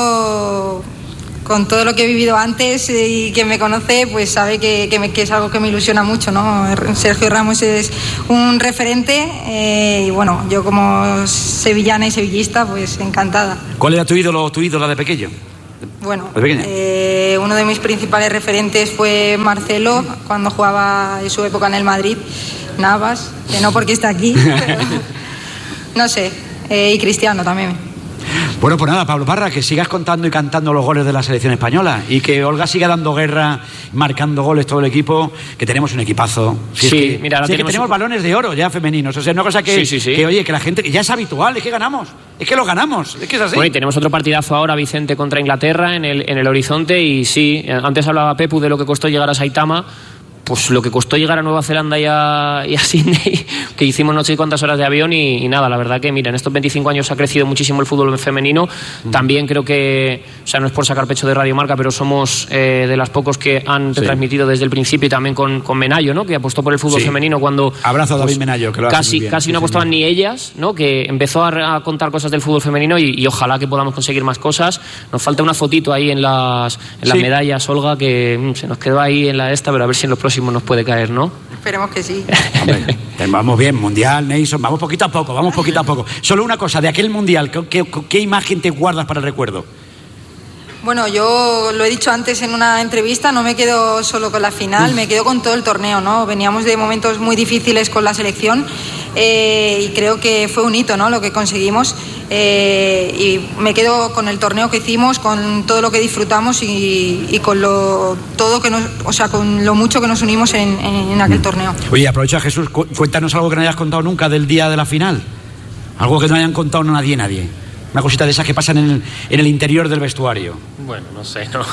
yo con todo lo que he vivido antes y quien me conoce, pues sabe que es algo que me ilusiona mucho, ¿no? Sergio Ramos es un referente y bueno, yo como sevillana y sevillista, pues encantada. ¿Cuál era tu ídolo de pequeño? Bueno, uno de mis principales referentes fue Marcelo, cuando jugaba en su época en el Madrid, Navas, que no porque está aquí, pero no sé, y Cristiano también. Bueno, pues nada, Pablo Parra, que sigas contando y cantando los goles de la selección española y que Olga siga dando guerra, marcando goles todo el equipo, que tenemos un equipazo. Mira, que tenemos balones de oro ya femeninos, o sea, una cosa que, que oye, que la gente, que ya es habitual, es que ganamos, es que lo ganamos, es que es así. Bueno, y tenemos otro partidazo ahora, Vicente, contra Inglaterra en el horizonte, y sí, antes hablaba Pepu de lo que costó llegar a Saitama. Pues lo que costó llegar a Nueva Zelanda y a Sydney, que hicimos no sé cuántas horas de avión y nada, la verdad que mira, en estos 25 años ha crecido muchísimo el fútbol femenino. También creo que, o sea, no es por sacar pecho de Radio Marca, pero somos de las pocos que han transmitido desde el principio, y también con Menayo, ¿no? Que apostó por el fútbol femenino cuando... Abrazo a David Menayo, que lo hace muy bien. Casi no apostaban ni ellas, ¿no? Que empezó a contar cosas del fútbol femenino y ojalá que podamos conseguir más cosas. Nos falta una fotito ahí en las medallas, Olga, que se nos quedó ahí en la esta, pero a ver si en los próximos nos puede caer, ¿no? Esperemos que sí. Hombre, vamos bien, Mundial, Nation, vamos poquito a poco. Solo una cosa, de aquel Mundial, ¿qué imagen te guardas para el recuerdo? Bueno, yo lo he dicho antes en una entrevista, no me quedo solo con la final, me quedo con todo el torneo, ¿no? Veníamos de momentos muy difíciles con la selección y creo que fue un hito, ¿no? Lo que conseguimos y me quedo con el torneo que hicimos, con todo lo que disfrutamos y con con lo mucho que nos unimos en aquel torneo. Oye, aprovecha, Jesús, cuéntanos algo que no hayas contado nunca del día de la final, algo que no hayan contado nadie. Una cosita de esas que pasan en el interior del vestuario. Bueno, no sé, no.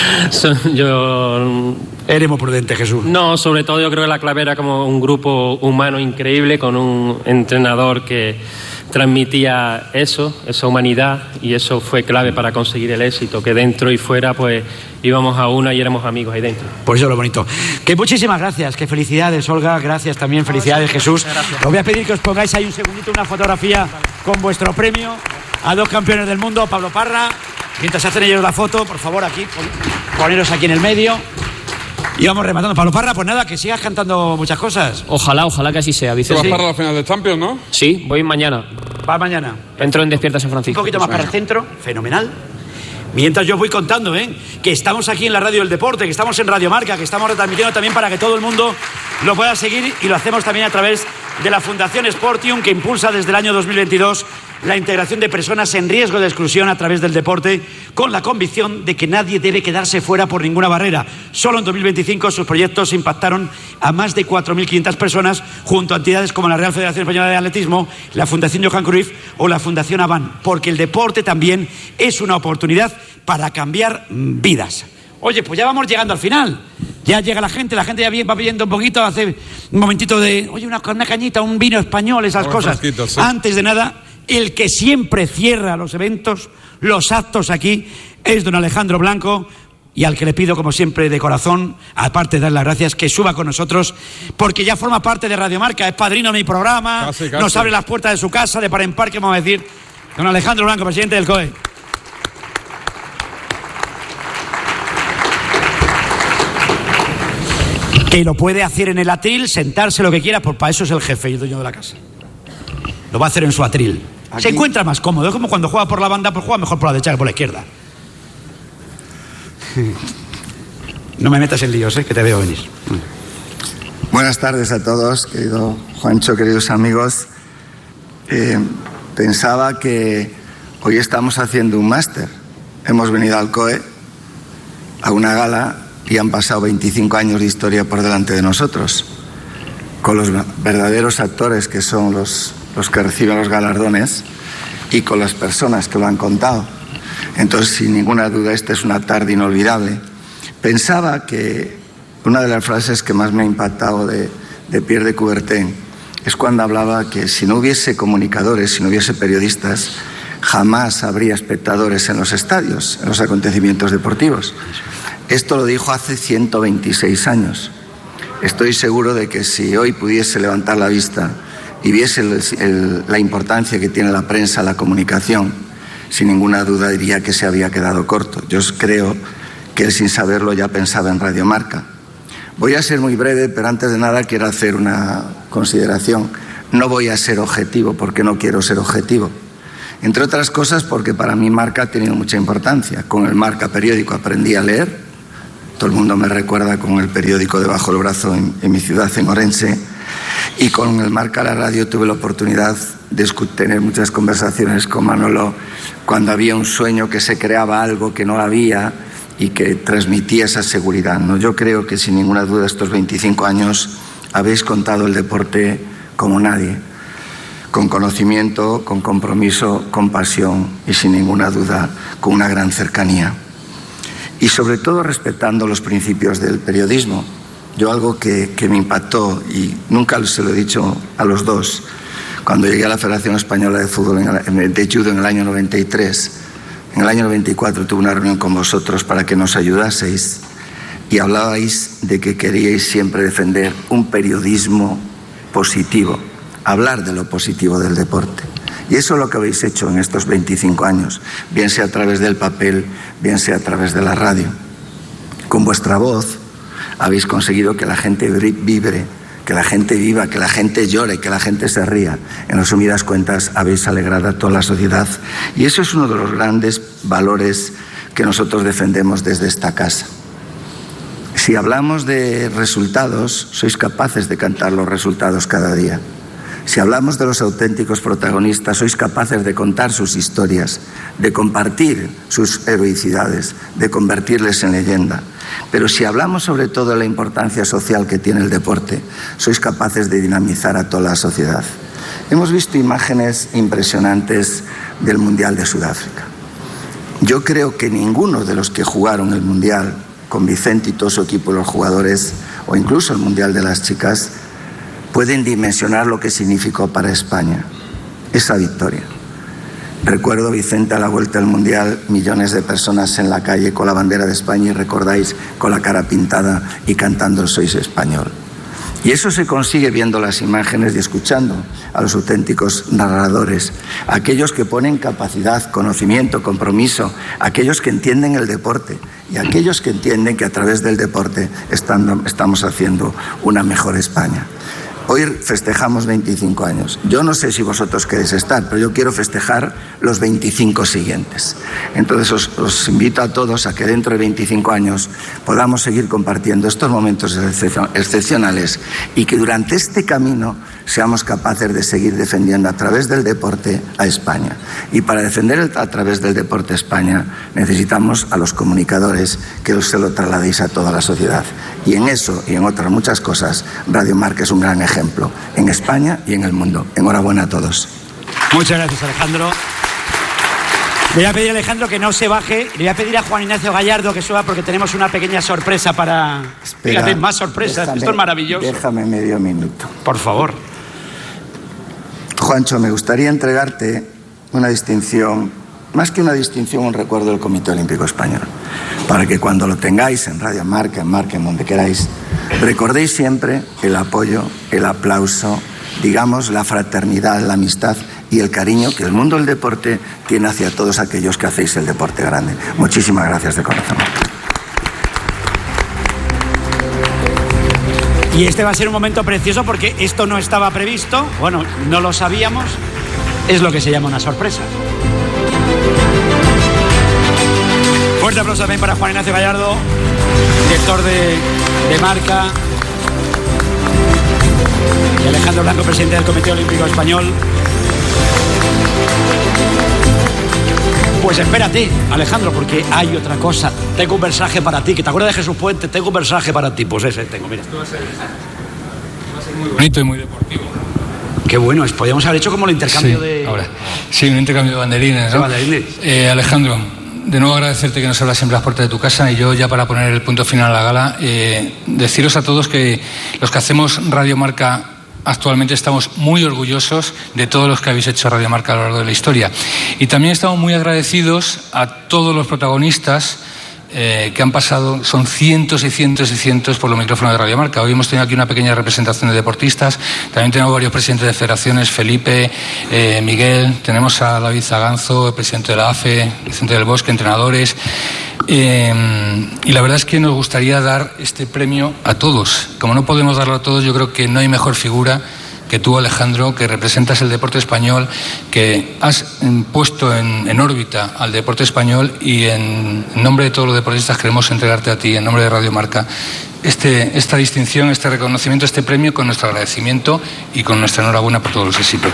Yo... Eres muy prudente, Jesús. No, sobre todo yo creo que la clave era como un grupo humano increíble, con un entrenador que transmitía esa humanidad, y eso fue clave para conseguir el éxito, que dentro y fuera pues íbamos a una y éramos amigos ahí dentro. Por eso es lo bonito. Que muchísimas gracias, que felicidades, Olga, gracias también, felicidades, Jesús. Os voy a pedir que os pongáis ahí un segundito una fotografía con vuestro premio a dos campeones del mundo, Pablo Parra. Mientras hacen ellos la foto, por favor, aquí, poneros aquí en el medio. Y vamos rematando. Pablo Parra, pues nada, que sigas cantando muchas cosas. Ojalá que así sea, Vicente. ¿Tú vas para la final de Champions, no? Sí, voy mañana. Va mañana. Entro en Despierta San Francisco. Un poquito más para el centro, fenomenal. Mientras yo voy contando, que estamos aquí en la Radio del Deporte, que estamos en Radio Marca, que estamos retransmitiendo también para que todo el mundo lo pueda seguir, y lo hacemos también a través de la Fundación Sportium, que impulsa desde el año 2022 la integración de personas en riesgo de exclusión a través del deporte, con la convicción de que nadie debe quedarse fuera por ninguna barrera. Solo en 2025 sus proyectos impactaron a más de 4.500 personas, junto a entidades como la Real Federación Española de Atletismo, la Fundación Johan Cruyff o la Fundación Avan, porque el deporte también es una oportunidad para cambiar vidas. Oye, pues ya vamos llegando al final. Ya llega la gente ya va pidiendo un poquito, hace un momentito de, oye, una cañita, un vino español, esas cosas. Sí. Antes de nada, el que siempre cierra los eventos, los actos aquí, es don Alejandro Blanco, y al que le pido, como siempre, de corazón, aparte de dar las gracias, que suba con nosotros, porque ya forma parte de Radio Marca, es padrino de mi programa, casi. Nos abre las puertas de su casa, de par en par, que vamos a decir, don Alejandro Blanco, presidente del COE. Que lo puede hacer en el atril, sentarse lo que quiera, pues para eso es el jefe y el dueño de la casa. Lo va a hacer en su atril. Aquí se encuentra más cómodo, es como cuando juega por la banda, pues juega mejor por la derecha que por la izquierda. No me metas en líos, que te veo venir. Buenas tardes a todos, querido Juancho, queridos amigos. Pensaba que hoy estamos haciendo un máster. Hemos venido al COE a una gala y han pasado 25 años de historia por delante de nosotros, con los verdaderos actores que son los que reciben los galardones y con las personas que lo han contado. Entonces, sin ninguna duda, esta es una tarde inolvidable. Pensaba que una de las frases que más me ha impactado de de Pierre de Coubertin, es cuando hablaba que si no hubiese comunicadores, si no hubiese periodistas, jamás habría espectadores en los estadios, en los acontecimientos deportivos. Esto lo dijo hace 126 años. Estoy seguro de que si hoy pudiese levantar la vista y viese la importancia que tiene la prensa, la comunicación, sin ninguna duda diría que se había quedado corto. Yo creo que él, sin saberlo, ya pensaba en Radio Marca. Voy a ser muy breve, pero antes de nada quiero hacer una consideración. No voy a ser objetivo porque no quiero ser objetivo. Entre otras cosas porque para mí Marca ha tenido mucha importancia. Con el Marca periódico aprendí a leer. Todo el mundo me recuerda con el periódico debajo del brazo en mi ciudad, en Orense. Y con el Marca la radio tuve la oportunidad de tener muchas conversaciones con Manolo cuando había un sueño, que se creaba algo que no había y que transmitía esa seguridad, ¿no? Yo creo que sin ninguna duda estos 25 años habéis contado el deporte como nadie, con conocimiento, con compromiso, con pasión y sin ninguna duda con una gran cercanía. Y sobre todo respetando los principios del periodismo. Yo algo que me impactó, y nunca se lo he dicho a los dos, cuando llegué a la Federación Española de Fútbol de Judo en el año 93, en el año 94 tuve una reunión con vosotros para que nos ayudaseis y hablabais de que queríais siempre defender un periodismo positivo, hablar de lo positivo del deporte. Y eso es lo que habéis hecho en estos 25 años, bien sea a través del papel, bien sea a través de la radio. Con vuestra voz habéis conseguido que la gente vibre, que la gente viva, que la gente llore, que la gente se ría. En resumidas cuentas, habéis alegrado a toda la sociedad. Y eso es uno de los grandes valores que nosotros defendemos desde esta casa. Si hablamos de resultados, sois capaces de cantar los resultados cada día. Si hablamos de los auténticos protagonistas, sois capaces de contar sus historias, de compartir sus heroicidades, de convertirles en leyenda. Pero si hablamos sobre todo de la importancia social que tiene el deporte, sois capaces de dinamizar a toda la sociedad. Hemos visto imágenes impresionantes del Mundial de Sudáfrica. Yo creo que ninguno de los que jugaron el Mundial, con Vicente y todo su equipo, los jugadores, o incluso el Mundial de las chicas, pueden dimensionar lo que significó para España esa victoria. Recuerdo, Vicente, a la vuelta del Mundial, millones de personas en la calle con la bandera de España y recordáis con la cara pintada y cantando el Sois Español. Y eso se consigue viendo las imágenes y escuchando a los auténticos narradores, aquellos que ponen capacidad, conocimiento, compromiso, aquellos que entienden el deporte y aquellos que entienden que a través del deporte estamos haciendo una mejor España. Hoy festejamos 25 años. Yo no sé si vosotros queréis estar, pero yo quiero festejar los 25 siguientes. Entonces os invito a todos a que dentro de 25 años podamos seguir compartiendo estos momentos excepcionales y que durante este camino seamos capaces de seguir defendiendo a través del deporte a España. Y para defender a través del deporte a España necesitamos a los comunicadores que se lo trasladéis a toda la sociedad. Y en eso y en otras muchas cosas, Radio Marca es un gran ejemplo en España y en el mundo. Enhorabuena a todos. Muchas gracias, Alejandro. Le voy a pedir a Alejandro que no se baje. Le voy a pedir a Juan Ignacio Gallardo que suba porque tenemos una pequeña sorpresa para... Espera, fíjate, más sorpresas. Esto es maravilloso. Déjame medio minuto. Por favor. Juancho, me gustaría entregarte una distinción, más que una distinción, un recuerdo del Comité Olímpico Español, para que cuando lo tengáis en Radio Marca, en donde queráis, recordéis siempre el apoyo, el aplauso, digamos, la fraternidad, la amistad y el cariño que el mundo del deporte tiene hacia todos aquellos que hacéis el deporte grande. Muchísimas gracias de corazón. Y este va a ser un momento precioso porque esto no estaba previsto, bueno, no lo sabíamos, es lo que se llama una sorpresa. Fuerte aplauso también para Juan Ignacio Gallardo, director de Marca, y Alejandro Blanco, presidente del Comité Olímpico Español. Pues espérate, Alejandro, porque hay otra cosa. Tengo un mensaje para ti, que te acuerdas de Jesús Puente, tengo un mensaje para ti. Pues ese tengo, mira. Esto va a ser muy bonito y muy deportivo. Qué bueno, podríamos haber hecho como el intercambio de... Ahora. Sí, un intercambio de banderines, ¿no? Sí, banderines. Alejandro, de nuevo agradecerte que nos abras siempre las puertas de tu casa, y yo ya para poner el punto final a la gala, deciros a todos que los que hacemos Radio Marca actualmente estamos muy orgullosos de todos los que habéis hecho Radio Marca a lo largo de la historia, y también estamos muy agradecidos a todos los protagonistas que han pasado. Son cientos y cientos y cientos por los micrófonos de Radio Marca. Hoy hemos tenido aquí una pequeña representación de deportistas, también tenemos varios presidentes de federaciones, Felipe, Miguel, tenemos a David Zaganzo, el presidente de la AFE, Vicente del Bosque, entrenadores, y la verdad es que nos gustaría dar este premio a todos. Como no podemos darlo a todos, yo creo que no hay mejor figura que tú, Alejandro, que representas el deporte español, que has puesto en órbita al deporte español, y en nombre de todos los deportistas queremos entregarte a ti, en nombre de Radio Marca, esta distinción, este reconocimiento, este premio, con nuestro agradecimiento y con nuestra enhorabuena por todos los éxitos.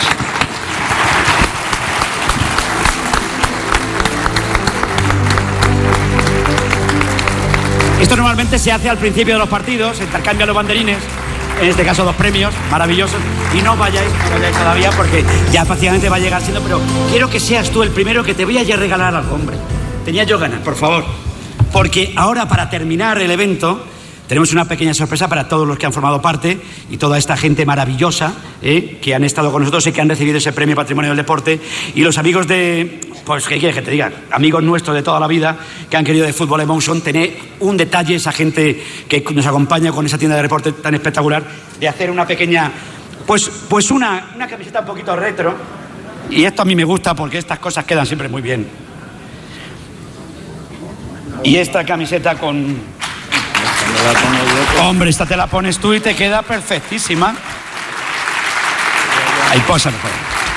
Esto normalmente se hace al principio de los partidos, se intercambian los banderines, en este caso 2 premios maravillosos, y no vayáis todavía porque ya prácticamente va a llegar siendo, pero quiero que seas tú el primero, que te voy a regalar algo, hombre. Tenía yo ganas, por favor, porque ahora, para terminar el evento, tenemos una pequeña sorpresa para todos los que han formado parte y toda esta gente maravillosa que han estado con nosotros y que han recibido ese premio Patrimonio del Deporte, y los amigos de, pues, ¿qué quieres que te diga? Amigos nuestros de toda la vida que han querido de Fútbol Emotion, tener un detalle, esa gente que nos acompaña con esa tienda de deporte tan espectacular, de hacer una pequeña, pues una camiseta un poquito retro, y esto a mí me gusta porque estas cosas quedan siempre muy bien. Y esta camiseta con... Hombre, esta te la pones tú y te queda perfectísima. Ahí, posa mejor.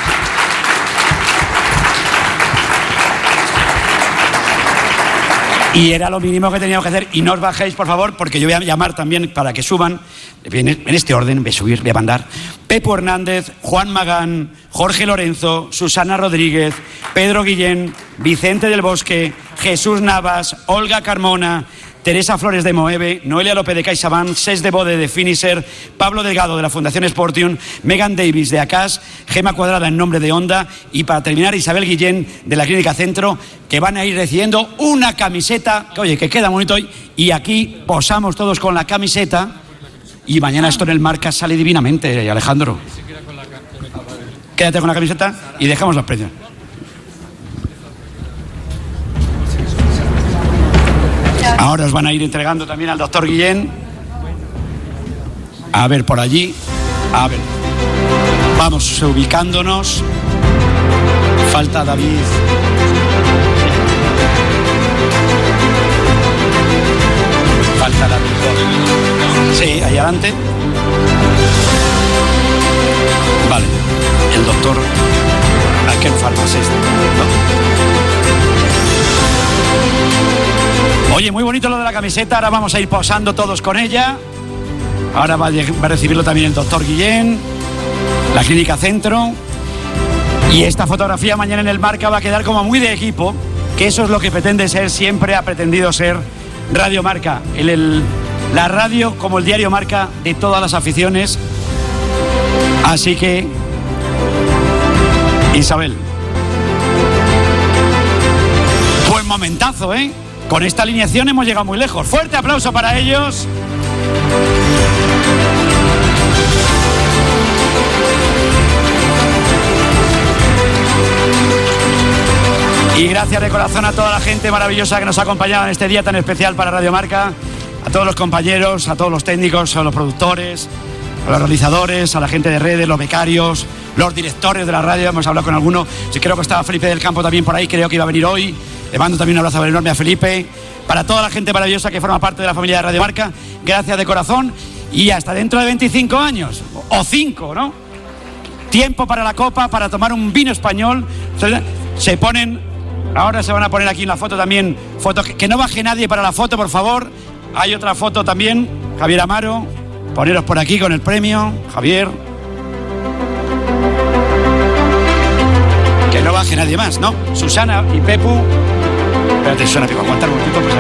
Y era lo mínimo que teníamos que hacer. Y no os bajéis, por favor, porque yo voy a llamar también para que suban, en este orden, voy a subir, voy a mandar: Pepo Hernández, Juan Magán, Jorge Lorenzo, Susana Rodríguez, Pedro Guillén, Vicente del Bosque, Jesús Navas, Olga Carmona, Teresa Flores de Moeve, Noelia López de CaixaBank, Cés de Bode de Finisher, Pablo Delgado de la Fundación Sportium, Megan Davis de Acas, Gema Cuadrada en nombre de Honda, y para terminar Isabel Guillén de la Clínica Centro, que van a ir recibiendo una camiseta, que oye, que queda bonito hoy, y aquí posamos todos con la camiseta, y mañana esto en el Marca sale divinamente, Alejandro. Quédate con la camiseta y dejamos los premios. Ahora os van a ir entregando también al doctor Guillén. A ver, por allí. A ver. Vamos ubicándonos. Falta David. Falta David. Sí, ahí adelante. Vale. El doctor Aquel farmacéutico, ¿no? Oye, muy bonito lo de la camiseta. Ahora vamos a ir posando todos con ella. Ahora va a recibirlo también el doctor Guillén, la Clínica Centro. Y esta fotografía mañana en el Marca va a quedar como muy de equipo, que eso es lo que pretende ser, siempre ha pretendido ser Radio Marca. La radio como el diario Marca de todas las aficiones. Así que, Isabel, buen momentazo, ¿eh? Con esta alineación hemos llegado muy lejos. Fuerte aplauso para ellos. Y gracias de corazón a toda la gente maravillosa que nos ha acompañado en este día tan especial para Radio Marca. A todos los compañeros, a todos los técnicos, a los productores, a los realizadores, a la gente de redes, los becarios, los directores de la radio. Hemos hablado con alguno. Sí, creo que estaba Felipe del Campo también por ahí. Creo que iba a venir hoy. Le mando también un abrazo enorme a Felipe. Para toda la gente maravillosa que forma parte de la familia de Radio Marca, gracias de corazón. Y hasta dentro de 25 años, o 5, ¿no? Tiempo para la copa, para tomar un vino español. Se ponen, ahora se van a poner aquí en la foto también, foto, que no baje nadie para la foto, por favor. Hay otra foto también, Javier Amaro. Poneros por aquí con el premio, Javier. Que no baje nadie más, ¿no? Susana y Pepu. Espérate, Susana, Pepu, aguantar un poquito, pues